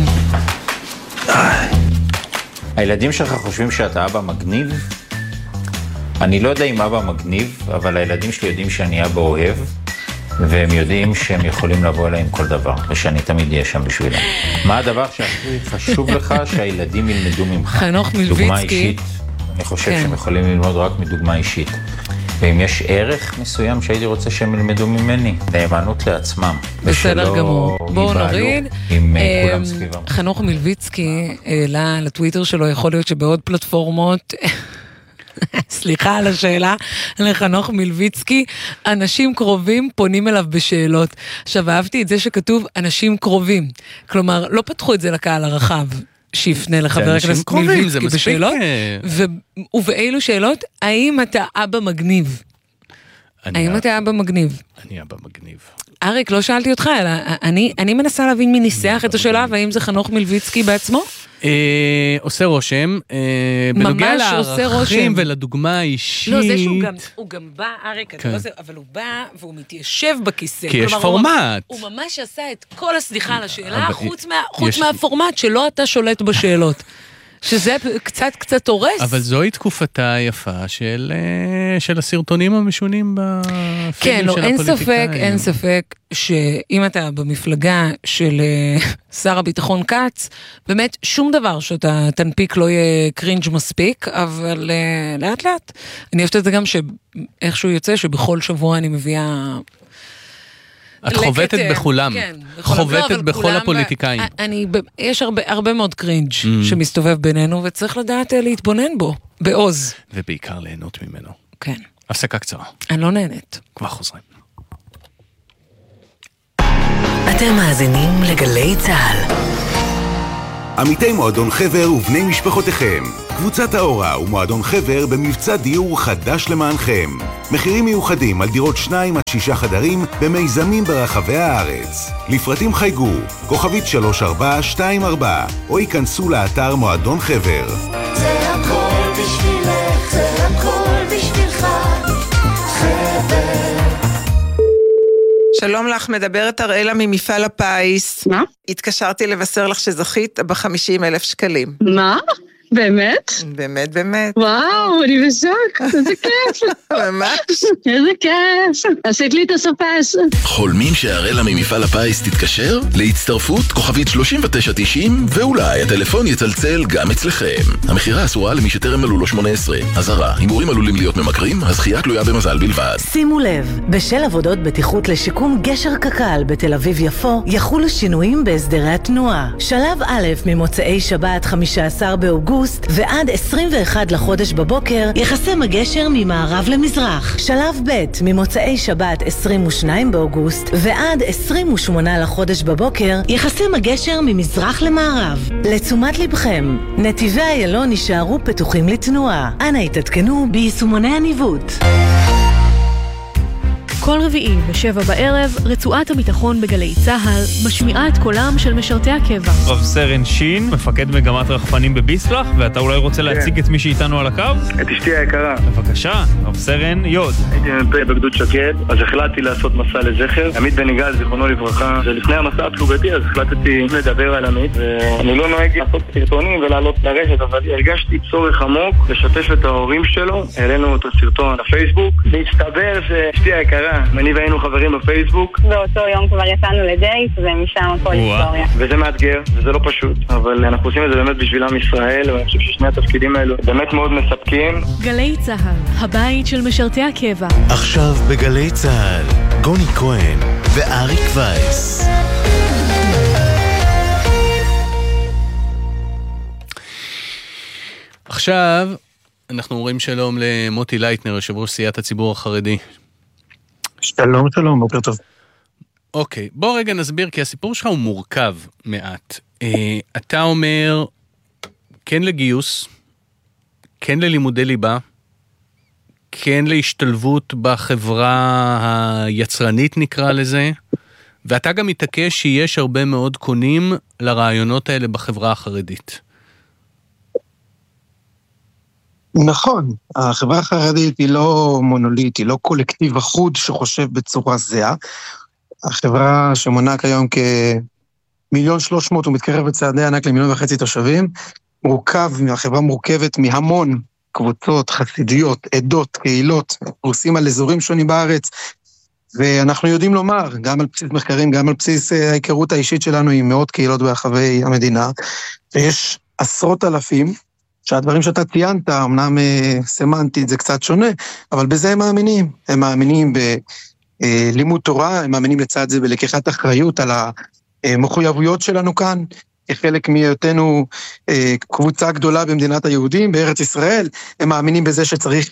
הילדים שלך חושבים שאתה אבא מגניב? אני לא יודע אם אבא מגניב, אבל הילדים שלי יודעים שאני אבא אוהב, והם יודעים שהם יכולים לבוא אליי עם כל דבר, ושאני תמיד אהיה שם בשבילם. מה הדבר שהכי חשוב לך שהילדים ילמדו ממך? חנוך מלביצקי. דוגמה אישית, אני חושב כן. שהם יכולים ללמוד רק מדוגמה אישית. ואם יש ערך מסוים שהייתי רוצה שהם ילמדו ממני, נאמנות לעצמם. בסדר גמור. בואו נוריד. עם כולם סביבם. חנוך מלביצקי העלה לטוויטר שלו, יכול להיות שבעוד פלטפורמות, סליחה על השאלה, לחנוך מלביצקי, אנשים קרובים פונים אליו בשאלות. עכשיו, אהבתי את זה שכתוב אנשים קרובים. כלומר, לא פתחו את זה לקהל הרחב. שיפנה לחבר הכנסת מלביצקי בשאלות, ובאילו שאלות, האם אתה אבא מגניב? האם אתה אבא מגניב? אני אבא מגניב. אריק, לא שאלתי אותך, אלא אני מנסה להבין מי ניסח את השאלה, והאם זה חנוך מלביצקי בעצמו? עושה רושם, בנוגע לערכים ולדוגמה האישית. לא, זה שהוא גם בא, אריק, אבל הוא בא והוא מתיישב בכיסא. כי יש פורמט. הוא ממש עשה את כל הסליחה על השאלה, חוץ מהפורמט שלא אתה שולט בשאלות. שזה קצת קצת הורס. אבל זוהי תקופתה היפה של, של הסרטונים המשונים בפילים כן, של לא, הפוליטיקאים. אין ספק, אין ספק שאם אתה במפלגה של שר הביטחון קץ, באמת שום דבר שאתה תנפיק לא יהיה קרינג' מספיק, אבל לאט לאט. אני אוהבת את זה גם שאיכשהו יוצא שבכל שבוע אני מביאה... את חובטת בכולם, חובטת בכל הפוליטיקאים. יש הרבה מאוד קרינג' שמסתובב בינינו, וצריך לדעת להתבונן בו, בעוז. ובעיקר ליהנות ממנו. כן. הפסקה קצרה. אני לא נהנית. כבר חוזרים. אתם מאזינים לגלי צהל. עמיתי מועדון חבר ובני משפחותיכם. קבוצת האורה ומועדון חבר במבצע דיור חדש למענכם. מחירים מיוחדים על דירות שניים עד שישה חדרים במיזמים ברחבי הארץ. לפרטים חייגו, כוכבית שלוש ארבע שתיים ארבע, או ייכנסו לאתר מועדון חבר. זה הכל בשבילך, זה הכל בשבילך, חבר. שלום לך, מדברת אראלה ממפעל הפיס. מה? התקשרתי לבשר לך שזכית ב-חמישים אלף שקלים. מה? באמת? באמת, באמת. וואו, אני בשוק, איזה כיף. ממש. איזה כיף. עשית לי את הסופש. חולמים שהאראלה ממפעל הפיס תתקשר? להצטרפות כוכבית שלושים ותשע תשעים, ואולי הטלפון יצלצל גם אצלכם. המחירה אסורה למי שטרם מלאו לו שמונה עשרה. אזהרה, הימורים עלולים להיות ממכרים, הזכייה תלויה במזל בלבד. שימו לב, בשל עבודות בטיחות לשיקום גשר קק"ל בתל אביב יפו, יחולו שינויים בהסדרי התנועה. שלב א' ממוצאי שבת חמישה עשר באוגוסט באוגוסט, ועד עשרים ואחד לחודש בבוקר יחסם הגשר ממערב למזרח. שלב ב' ממוצאי שבת עשרים ושניים באוגוסט, ועד עשרים ושמונה לחודש בבוקר יחסם הגשר ממזרח למערב. לתשומת לבכם, נתיבי איילון יישארו פתוחים לתנועה. אנא התעדכנו ביישומוני הניווט. כל רביעי בשבע בערב, רצועת הביטחון בגלי צהל משמיעה את קולם של משרתי הקבע. רב סרן שין, מפקד מגמת רחפנים בביסלח, ואתה אולי רוצה להציג את מי שאיתנו על הקו? את אשתי היקרה. בבקשה, רב סרן יוד. הייתי מ"פ בגדוד שקד, אז החלטתי לעשות מסע לזכר. עמית בן יגאל, זיכרונו לברכה, ולפני המסע הפלוגתי, אז החלטתי לדבר על עמית, ואני לא נוהג לעשות סרטונים ולעלות לרשת, אבל הרגשתי צורך עמוק לשתף את ההורים שלו. העלינו את הסרטון לפייסבוק, והסתבר שאשתי היקרה, אני והיינו חברים בפייסבוק. באותו יום כבר יצאנו לדייט, ומשם הכל היסטוריה. וזה מאתגר, וזה לא פשוט, אבל אנחנו עושים את זה באמת בשביל עם ישראל, ואני חושב ששני התפקידים האלו באמת מאוד מספקים. גלי צהל, הבית של משרתי הקבע. עכשיו בגלי צהל, גוני כהן ואריק וייס. עכשיו אנחנו אומרים שלום למוטי לייטנר, יושב ראש סיעת הציבור החרדי. שלום, שלום, בוקר טוב. אוקיי, בוא רגע נסביר, כי הסיפור שלך הוא מורכב מעט. אה, אתה אומר, כן לגיוס, כן ללימודי ליבה, כן להשתלבות בחברה היצרנית נקרא לזה, ואתה גם מתעקש שיש הרבה מאוד קונים לרעיונות האלה בחברה החרדית. נכון, החברה החרדית היא לא מונוליט, היא לא קולקטיב אחוד שחושב בצורה זהה. החברה שמונה כיום כמיליון שלוש מאות ומתקרב בצעדי ענק למיליון וחצי תושבים, מורכב, החברה מורכבת מהמון קבוצות, חסידיות, עדות, קהילות, פרוסים על אזורים שונים בארץ, ואנחנו יודעים לומר, גם על בסיס מחקרים, גם על בסיס ההיכרות האישית שלנו עם מאות קהילות ברחבי המדינה, ויש עשרות אלפים, שהדברים שאתה ציינת, אמנם סמנטית זה קצת שונה, אבל בזה הם מאמינים. הם מאמינים בלימוד תורה, הם מאמינים לצד זה בלקיחת אחריות על המחויבויות שלנו כאן, כחלק מהיותנו קבוצה גדולה במדינת היהודים, בארץ ישראל, הם מאמינים בזה שצריך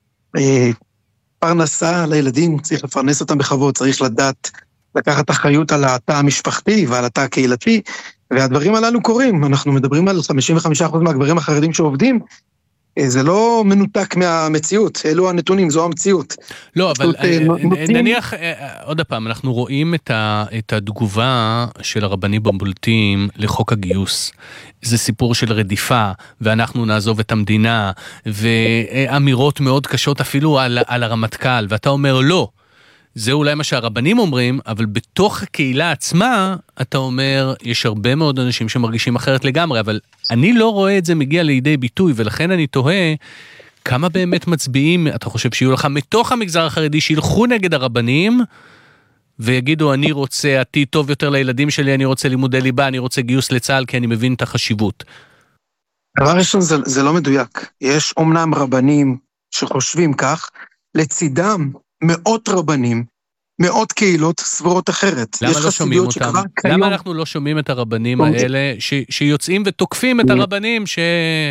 פרנסה לילדים, צריך לפרנס אותם בכבוד, צריך לדעת, לקחת אחריות על התא המשפחתי ועל התא הקהילתי, והדברים הללו קורים, אנחנו מדברים על חמישים וחמישה אחוז מהגברים החרדים שעובדים, זה לא מנותק מהמציאות, אלו הנתונים, זו המציאות. לא, אבל נניח, עוד הפעם, אנחנו רואים את התגובה של הרבנים הבולטים לחוק הגיוס. זה סיפור של רדיפה, ואנחנו נעזוב את המדינה, ואמירות מאוד קשות אפילו על הרמטכ"ל, ואתה אומר לא. זה אולי מה שהרבנים אומרים, אבל בתוך הקהילה עצמה, אתה אומר, יש הרבה מאוד אנשים שמרגישים אחרת לגמרי, אבל אני לא רואה את זה מגיע לידי ביטוי, ולכן אני תוהה, כמה באמת מצביעים, אתה חושב שיהיו לך מתוך המגזר החרדי, שילכו נגד הרבנים, ויגידו, אני רוצה עתיד טוב יותר לילדים שלי, אני רוצה לימודי ליבה, אני רוצה גיוס לצה"ל, כי אני מבין את החשיבות. דבר ראשון, זה, זה לא מדויק. יש אומנם רבנים שחושבים כך, לצידם, מאות רבנים, מאות קהילות סבורות אחרת. למה לא שומעים אותם? למה אנחנו לא שומעים את הרבנים האלה שיוצאים ותוקפים את הרבנים ש...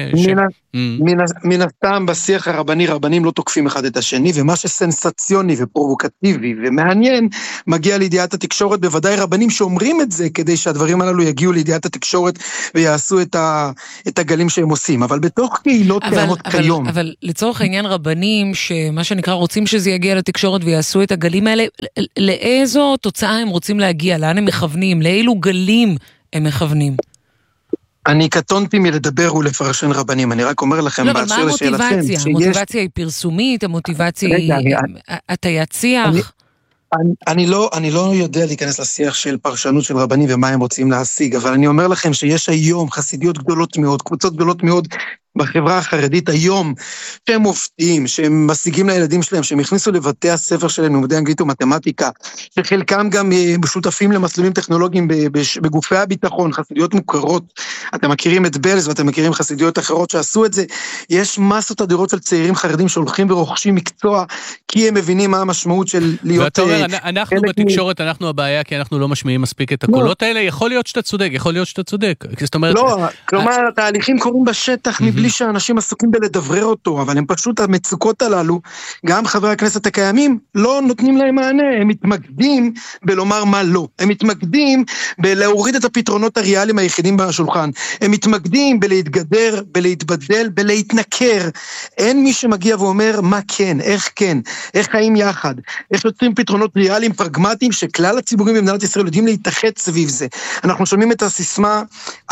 מן הסתם בשיח הרבני, רבנים לא תוקפים אחד את השני, ומה שסנסציוני ופרובוקטיבי ומעניין, מגיע לידיעת התקשורת, בוודאי רבנים שאומרים את זה, כדי שהדברים הללו יגיעו לידיעת התקשורת, ויעשו את הגלים שהם עושים, אבל בתוך קהילות קיימות כיום. אבל לצורך העניין רבנים, שמה שנקרא רוצים שזה יגיע לתקשורת, ויעשו את הגלים האלה, לאיזו תוצאה הם רוצים להגיע? לאן הם מכוונים? לאילו גלים הם מכוונים? אני קטונתי מלדבר ולפרשן רבנים, אני רק אומר לכם, לא, אבל מה המוטיבציה? המוטיבציה היא פרסומית, המוטיבציה היא הטיית שיח? אני לא, אני לא יודע להיכנס לשיח של פרשנות של רבנים ומה הם רוצים להשיג, אבל אני אומר לכם שיש היום חסידיות גדולות מאוד, קבוצות גדולות מאוד בחברה החרדית היום, שהם מופתים, שהם משיגים לילדים שלהם, שהם הכניסו לבתי הספר שלהם, לימודי אנגלית ומתמטיקה, שחלקם גם משותפים למסלולים טכנולוגיים בגופי הביטחון, חסידיות מוכרות, אתם מכירים את בלז ואתם מכירים חסידיות אחרות שעשו את זה, יש מסות אדירות של צעירים חרדים שהולכים ורוכשים מקצוע, כי הם מבינים מה המשמעות של להיות... ואתה אומר, אנחנו בתקשורת, אנחנו הבעיה, כי אנחנו לא משמיעים מספיק את הקולות האלה, יכול להיות שאתה צודק, יכול להיות שאתה צודק. לא, כלומר, התהליכים קורים בשטח, מבלי שאנשים עסוקים בלדברר אותו, אבל הם פשוט, המצוקות הללו, גם חברי הכנסת הקיימים, לא נותנים להם מענה, הם מתמקדים בלומר מה לא, הם מתמקדים בלהוריד את הפתרונות הריאליים היחידים בשולחן, הם מתמקדים בלהתגדר, בלהתבדל, בלהתנכר, אין מי שמגיע ואומר מה כן, איך כן, איך חיים יחד, איך יוצרים פתרונות ריאליים פרגמטיים, שכלל הציבורים במדינת ישראל יודעים להתאחד סביב זה. אנחנו שומעים את הסיסמה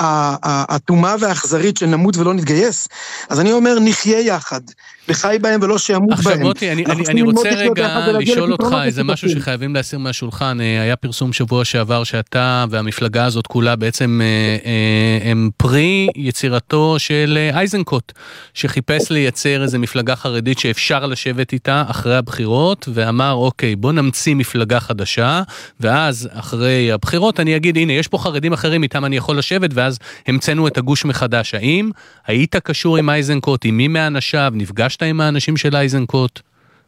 האטומה והאכזרית של נמות ולא נתגייס, אז אני אומר נחיה יחד, וחי בהם ולא שימות בהם. עכשיו מוטי, אני, אני, אני רוצה רגע לשאול אותך איזה משהו שחייבים להסיר מהשולחן, היה פרסום שבוע שעבר שאתה והמפלגה הזאת כולה בעצם הם פרי יצירתו של אייזנקוט, שחיפש לייצר איזה מפלגה חרדית שאפשר לשבת איתה אחרי הבחירות, ואמר אוקיי בוא נמציא מפלגה חדשה, ואז אחרי הבחירות אני אגיד הנה יש פה חרדים אחרים איתם אני יכול לשבת, ואז המצאנו את הגוש מחדש. האם היית קשור עם אייזנקוט, עם מי מאנשיו, נפגשת עם האנשים של אייזנקוט?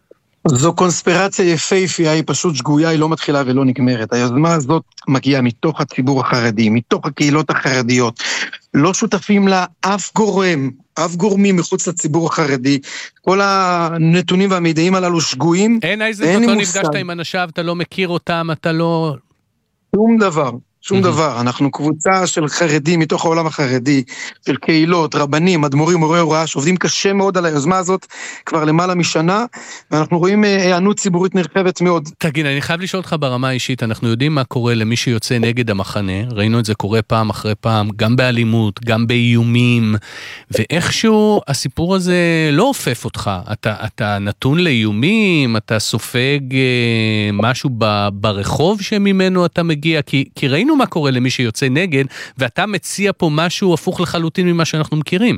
זו קונספירציה יפהפייה, היא פשוט שגויה, היא לא מתחילה ולא נגמרת. היוזמה הזאת מגיעה מתוך הציבור החרדי, מתוך הקהילות החרדיות. לא שותפים לה אף גורם, אף גורמים מחוץ לציבור החרדי. כל הנתונים והמידעים הללו שגויים. אין אייזנקוט, לא נפגשת עם אנשיו, אתה לא מכיר אותם, אתה לא... שום דבר. שום דבר, אנחנו קבוצה של חרדים מתוך העולם החרדי, של קהילות, רבנים, אדמו"רים, מורי הוראה, שעובדים קשה מאוד על היוזמה הזאת כבר למעלה משנה, ואנחנו רואים הענות ציבורית נרחבת מאוד. תגיד, אני חייב לשאול אותך ברמה האישית, אנחנו יודעים מה קורה למי שיוצא נגד המחנה, ראינו את זה קורה פעם אחרי פעם, גם באלימות, גם באיומים, ואיכשהו הסיפור הזה לא הופף אותך, אתה, אתה נתון לאיומים, אתה סופג משהו ברחוב שממנו אתה מגיע, כי, כי ראינו מה קורה למי שיוצא נגד, ואתה מציע פה משהו הפוך לחלוטין ממה שאנחנו מכירים.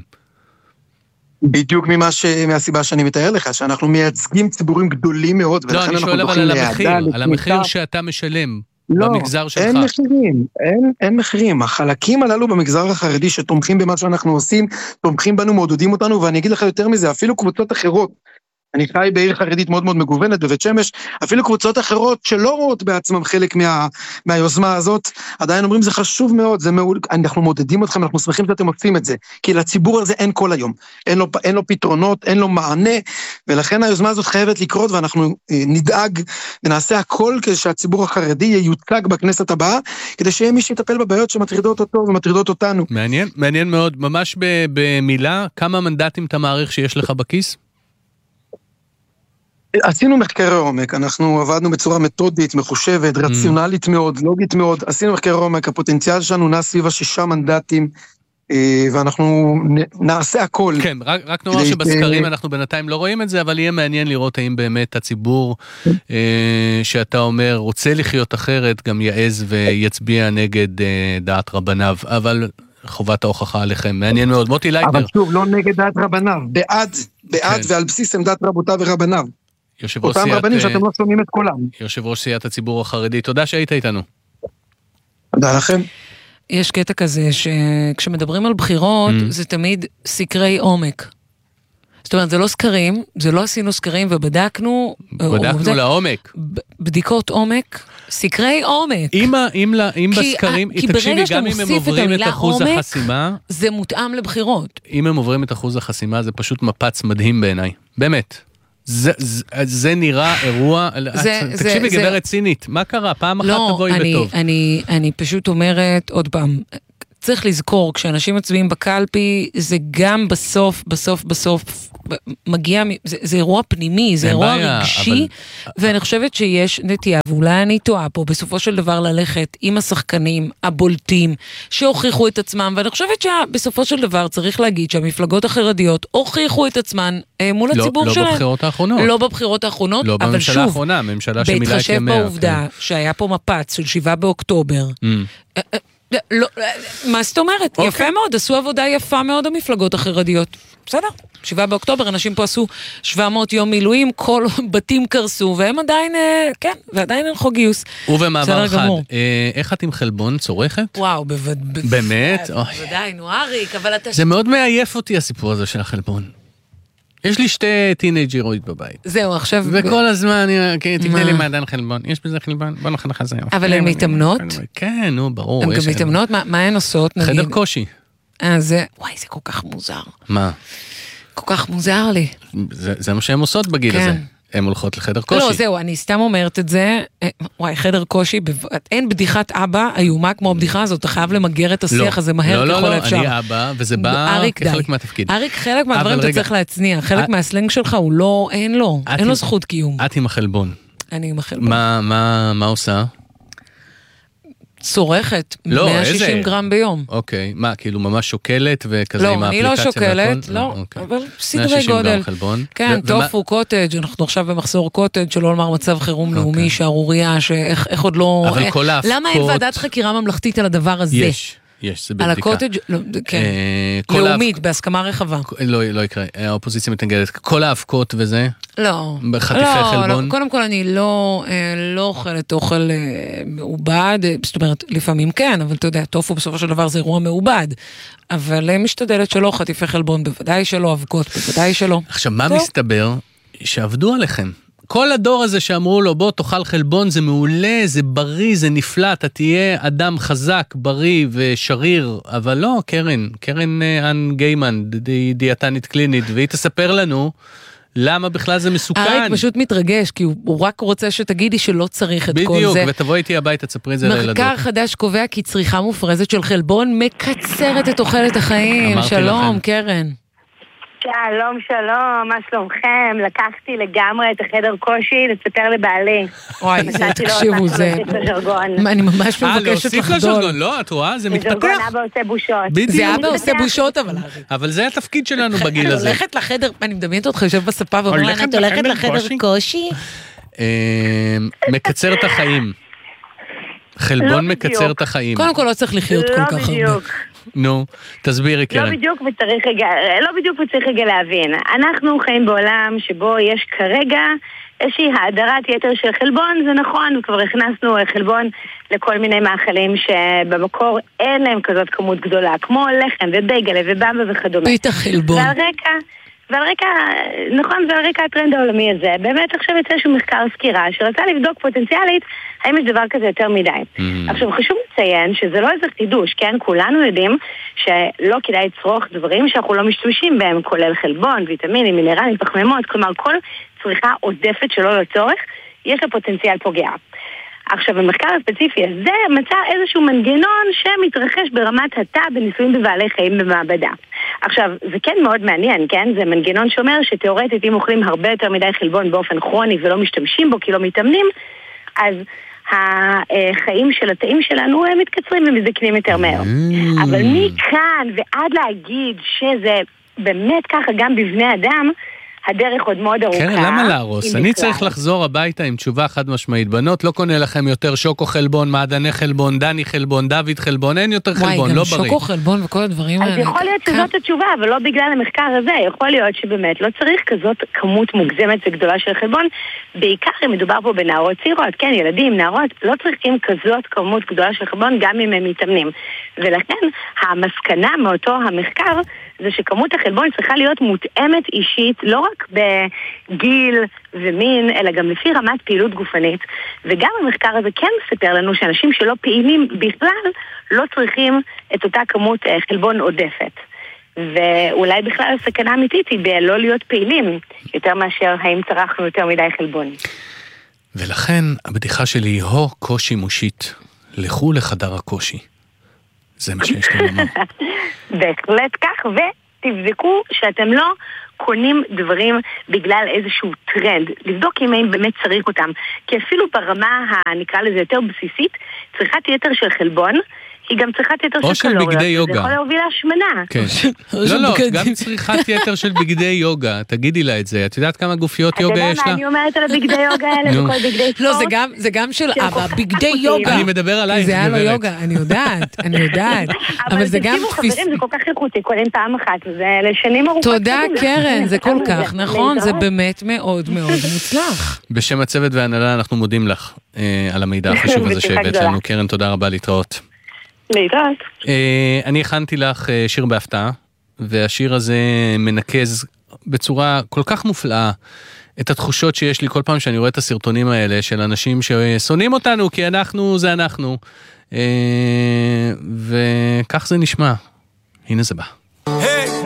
בדיוק ממה ש... מהסיבה שאני מתאר לך, שאנחנו מייצגים ציבורים גדולים מאוד, לא, אני שואל אבל על המחיר, על המחיר שאתה משלם. לא, במגזר שלך. אין מחירים, אין, אין מחירים. החלקים הללו במגזר החרדי שתומכים במה שאנחנו עושים, תומכים בנו, מעודדים אותנו, ואני אגיד לך יותר מזה, אפילו קבוצות אחרות, אני חי בעיר חרדית מאוד מאוד מגוונת, בבית שמש, אפילו קבוצות אחרות שלא רואות בעצמם חלק מה, מהיוזמה הזאת, עדיין אומרים זה חשוב מאוד, זה מעול, אנחנו מודדים אתכם, אנחנו שמחים שאתם עושים את זה, כי לציבור הזה אין כל היום, אין לו, אין לו פתרונות, אין לו מענה, ולכן היוזמה הזאת חייבת לקרות, ואנחנו נדאג ונעשה הכל כדי שהציבור החרדי ייוצג בכנסת הבאה, כדי שיהיה מי שיטפל בבעיות שמטרידות אותו ומטרידות אותנו. מעניין, מעניין מאוד, ממש במילה, כמה מנדטים אתה מעריך שיש לך בכיס? עשינו מחקרי עומק, אנחנו עבדנו בצורה מתודית, מחושבת, רציונלית מאוד, לוגית מאוד, עשינו מחקרי עומק, הפוטנציאל שלנו נע סביב השישה מנדטים, ואנחנו נעשה הכל. כן, רק, רק נאמר שבסקרים אנחנו בינתיים לא רואים את זה, אבל יהיה מעניין לראות האם באמת הציבור שאתה אומר רוצה לחיות אחרת, גם יעז ויצביע נגד דעת רבניו, אבל חובת ההוכחה עליכם, מעניין מאוד. מוטי לייטנר. אבל שוב, לא נגד דעת רבניו, בעד, בעד ועל בסיס עמדת רבותיו ורבניו. אותם רבנים שאתם לא שומעים את כולם. יושב ראש סיעת הציבור החרדי, תודה שהיית איתנו. תודה לכם. יש קטע כזה שכשמדברים על בחירות, זה תמיד סקרי עומק. זאת אומרת, זה לא סקרים, זה לא עשינו סקרים ובדקנו... בדקנו לעומק. בדיקות עומק, סקרי עומק. אם בסקרים, תקשיבי, גם אם הם עוברים את אחוז החסימה... זה מותאם לבחירות. אם הם עוברים את אחוז החסימה, זה פשוט מפץ מדהים בעיניי. באמת. זה, זה, זה נראה אירוע, זה, תקשיבי זה, גברת זה... צינית, מה קרה? פעם אחת לא, תבואי אני, בטוב. אני, אני פשוט אומרת עוד פעם, צריך לזכור, כשאנשים מצביעים בקלפי, זה גם בסוף, בסוף, בסוף, מגיע, זה, זה אירוע פנימי, זה אירוע בעיה, רגשי, אבל... ואני חושבת שיש נטייה, ואולי אני טועה פה, בסופו של דבר ללכת עם השחקנים הבולטים, שהוכיחו את עצמם, ואני חושבת שבסופו של דבר צריך להגיד שהמפלגות החרדיות הוכיחו את עצמן מול לא, הציבור לא שלהם. לא בבחירות האחרונות. לא בבחירות האחרונות, לא אבל בממשלה שוב, האחרונה, ממשלה שמילאה את ימיה. בהתחשב בעובדה כן. שהיה פה מפץ של שבעה באוקטובר, mm. לא, מה זאת אומרת? יפה מאוד, עשו עבודה יפה מאוד המפלגות החרדיות. בסדר, שבעה באוקטובר, אנשים פה עשו שבע מאות יום מילואים, כל בתים קרסו, והם עדיין, כן, ועדיין אין חוק גיוס. ובמעבר אחד, איך את עם חלבון צורכת? וואו, בוודאי. באמת? בוודאי, נו אריק, אבל אתה... זה מאוד מעייף אותי הסיפור הזה של החלבון. יש לי שתי טינג'ירוית בבית. זהו, עכשיו... וכל הזמן, תקנה לי מעדן חלבון. יש בזה חלבון? בוא נחנך על זה. אבל הן מתאמנות? כן, נו, ברור. הן גם מתאמנות? מה הן עושות? חדר קושי. אה, זה... וואי, זה כל כך מוזר. מה? כל כך מוזר לי. זה מה שהן עושות בגיל הזה. הן הולכות לחדר קושי. לא, זהו, אני סתם אומרת את זה. וואי, חדר קושי, אין בדיחת אבא איומה כמו הבדיחה הזאת, אתה חייב למגר את השיח הזה מהר ככל האפשר. לא, לא, אני אבא, וזה בא כחלק מהתפקיד. אריק, חלק מהדברים אתה צריך להצניע, חלק מהסלנג שלך הוא לא, אין לו, אין לו זכות קיום. את עם החלבון. אני עם החלבון. מה עושה? צורכת, לא, מאה ושישים גרם ביום. אוקיי, מה, כאילו ממש שוקלת וכזה לא, עם האפליקציה? לא, אני לא שוקלת, לא, אוקיי. אבל סדרי גודל. חלבון. כן, ו- טופו, ומה... קוטג', אנחנו עכשיו במחסור קוטג', שלא לומר מצב חירום אוקיי. לאומי, שערוריה, שאיך איך עוד לא... אבל כל ההפקות... למה אין ועדת חקירה ממלכתית על הדבר הזה? יש. יש, זה בבדיקה. על הקוטג', לא, כן, לאומית, בהסכמה רחבה. לא, לא יקרה, האופוזיציה מתנגדת. כל ההפקות וזה? לא. בחטיפי חלבון? קודם כל אני לא אוכלת אוכל מעובד, זאת אומרת, לפעמים כן, אבל אתה יודע, טופו בסופו של דבר זה אירוע מעובד, אבל משתדלת שלא, חטיפי חלבון בוודאי שלא, אבקות בוודאי שלא. עכשיו, מה מסתבר? שעבדו עליכם. כל הדור הזה שאמרו לו, בוא תאכל חלבון, זה מעולה, זה בריא, זה נפלא, אתה תהיה אדם חזק, בריא ושריר, אבל לא, קרן, קרן אן גיימן, דיאטנית קלינית, והיא תספר לנו למה בכלל זה מסוכן. אריק פשוט מתרגש, כי הוא, הוא רק רוצה שתגידי שלא צריך את בדיוק, כל זה. בדיוק, ותבואי איתי הביתה, תספרי את זה לילדות. מחקר חדש קובע כי צריכה מופרזת של חלבון מקצרת את תוחלת החיים. שלום, לכם. קרן. שלום, שלום, מה שלומכם? לקחתי לגמרי את החדר קושי לספר לבעלי. וואי, זה תקשיבו, זה... אני ממש מבקשת לחדול. להוסיף לשרגון, לא, את רואה, זה מתפתח. זרגון אבא עושה בושות. זה אבא עושה בושות, אבל... אבל זה התפקיד שלנו בגיל הזה. הולכת לחדר, אני מדמיינת אותך, יושב בספה ואומר לה, את הולכת לחדר קושי? מקצר את החיים. חלבון מקצר את החיים. קודם כל לא צריך לחיות כל כך הרבה. נו, תסבירי קרן. לא בדיוק וצריך רגע, לא בדיוק וצריך רגע להבין. אנחנו חיים בעולם שבו יש כרגע איזושהי האדרת יתר של חלבון, זה נכון, וכבר הכנסנו חלבון לכל מיני מאכלים שבמקור אין להם כזאת כמות גדולה, כמו לחם ובייגלה ובמבה וכדומה. פיתה חלבון. ועל רקע, ועל רקע, נכון, ועל רקע הטרנד העולמי הזה, באמת עכשיו יצא איזשהו מחקר סקירה שרצה לבדוק פוטנציאלית האם יש דבר כזה יותר מדי. Mm-hmm. עכשיו חשוב לציין שזה לא איזה חידוש, כן? כולנו יודעים שלא כדאי לצרוך דברים שאנחנו לא משתמשים בהם, כולל חלבון, ויטמינים, מינרלים, פחמימות, כלומר כל צריכה עודפת שלא לצורך, יש לה פוטנציאל פוגע. עכשיו, במחקר הספציפי הזה מצא איזשהו מנגנון שמתרחש ברמת התא בניסויים בבעלי חיים במעבדה. עכשיו, זה כן מאוד מעניין, כן? זה מנגנון שאומר שתיאורטית אם אוכלים הרבה יותר מדי חלבון באופן כרוני ולא משתמשים בו כי לא מתאמנים, אז החיים של התאים שלנו הם מתקצרים ומזדקנים יותר מהר. אבל מכאן ועד להגיד שזה באמת ככה גם בבני אדם, הדרך עוד מאוד ארוכה. כן, למה להרוס? אני צריך לחזור הביתה עם תשובה חד משמעית. בנות, לא קונה לכם יותר שוקו חלבון, מעדני חלבון, דני חלבון, דוד חלבון, אין יותר חלבון, לא בריא. וואי, גם שוקו חלבון וכל הדברים האלה. אז יכול להיות שזאת התשובה, אבל לא בגלל המחקר הזה. יכול להיות שבאמת לא צריך כזאת כמות מוגזמת וגדולה של חלבון. בעיקר אם מדובר פה בנערות צעירות, כן, ילדים, נערות, לא צריכים כזאת כמות גדולה של חלבון גם אם הם מתאמנים. ולכן המסקנה מאותו המחקר זה שכמות החלבון צריכה להיות מותאמת אישית, לא רק בגיל ומין, אלא גם לפי רמת פעילות גופנית. וגם המחקר הזה כן מספר לנו שאנשים שלא פעילים בכלל לא צריכים את אותה כמות חלבון עודפת. ואולי בכלל הסכנה אמיתית היא בלא להיות פעילים, יותר מאשר האם צרכנו יותר מדי חלבון. ולכן הבדיחה שלי היא הו קושי מושית, לכו לחדר הקושי. זה מה שיש לי לומר. בהחלט כך, ותבדקו שאתם לא קונים דברים בגלל איזשהו טרנד. לבדוק אם הם באמת צריך אותם. כי אפילו ברמה, נקרא לזה יותר בסיסית, צריכת יתר של חלבון, היא גם צריכת יתר או של של קלוריות, בגדי יוגה. זה יכול להוביל להשמנה. כן. לא, לא, גם צריכת יתר של בגדי יוגה, תגידי לה את זה. את יודעת כמה גופיות יוגה יש לה? אתה יודע מה אני אומרת על הבגדי יוגה האלה וכל בגדי ספורט? לא, זה גם של אבא, בגדי יוגה. אני מדבר עלייך, זה היה לו יוגה, אני יודעת, אני יודעת. אבל זה גם חברים, זה כל כך איכותי, קודם פעם אחת, זה לשנים ארוכות. תודה קרן, זה כל כך, נכון, זה באמת מאוד מאוד מוצלח. בשם הצוות והנהלה אנחנו מודים לך על המידע החשוב הזה שהבאת לנו. קרן, תודה רבה, להתראות. להתראות. אני הכנתי לך שיר בהפתעה, והשיר הזה מנקז בצורה כל כך מופלאה את התחושות שיש לי כל פעם שאני רואה את הסרטונים האלה של אנשים ששונאים אותנו כי אנחנו זה אנחנו, וכך זה נשמע. הנה זה בא.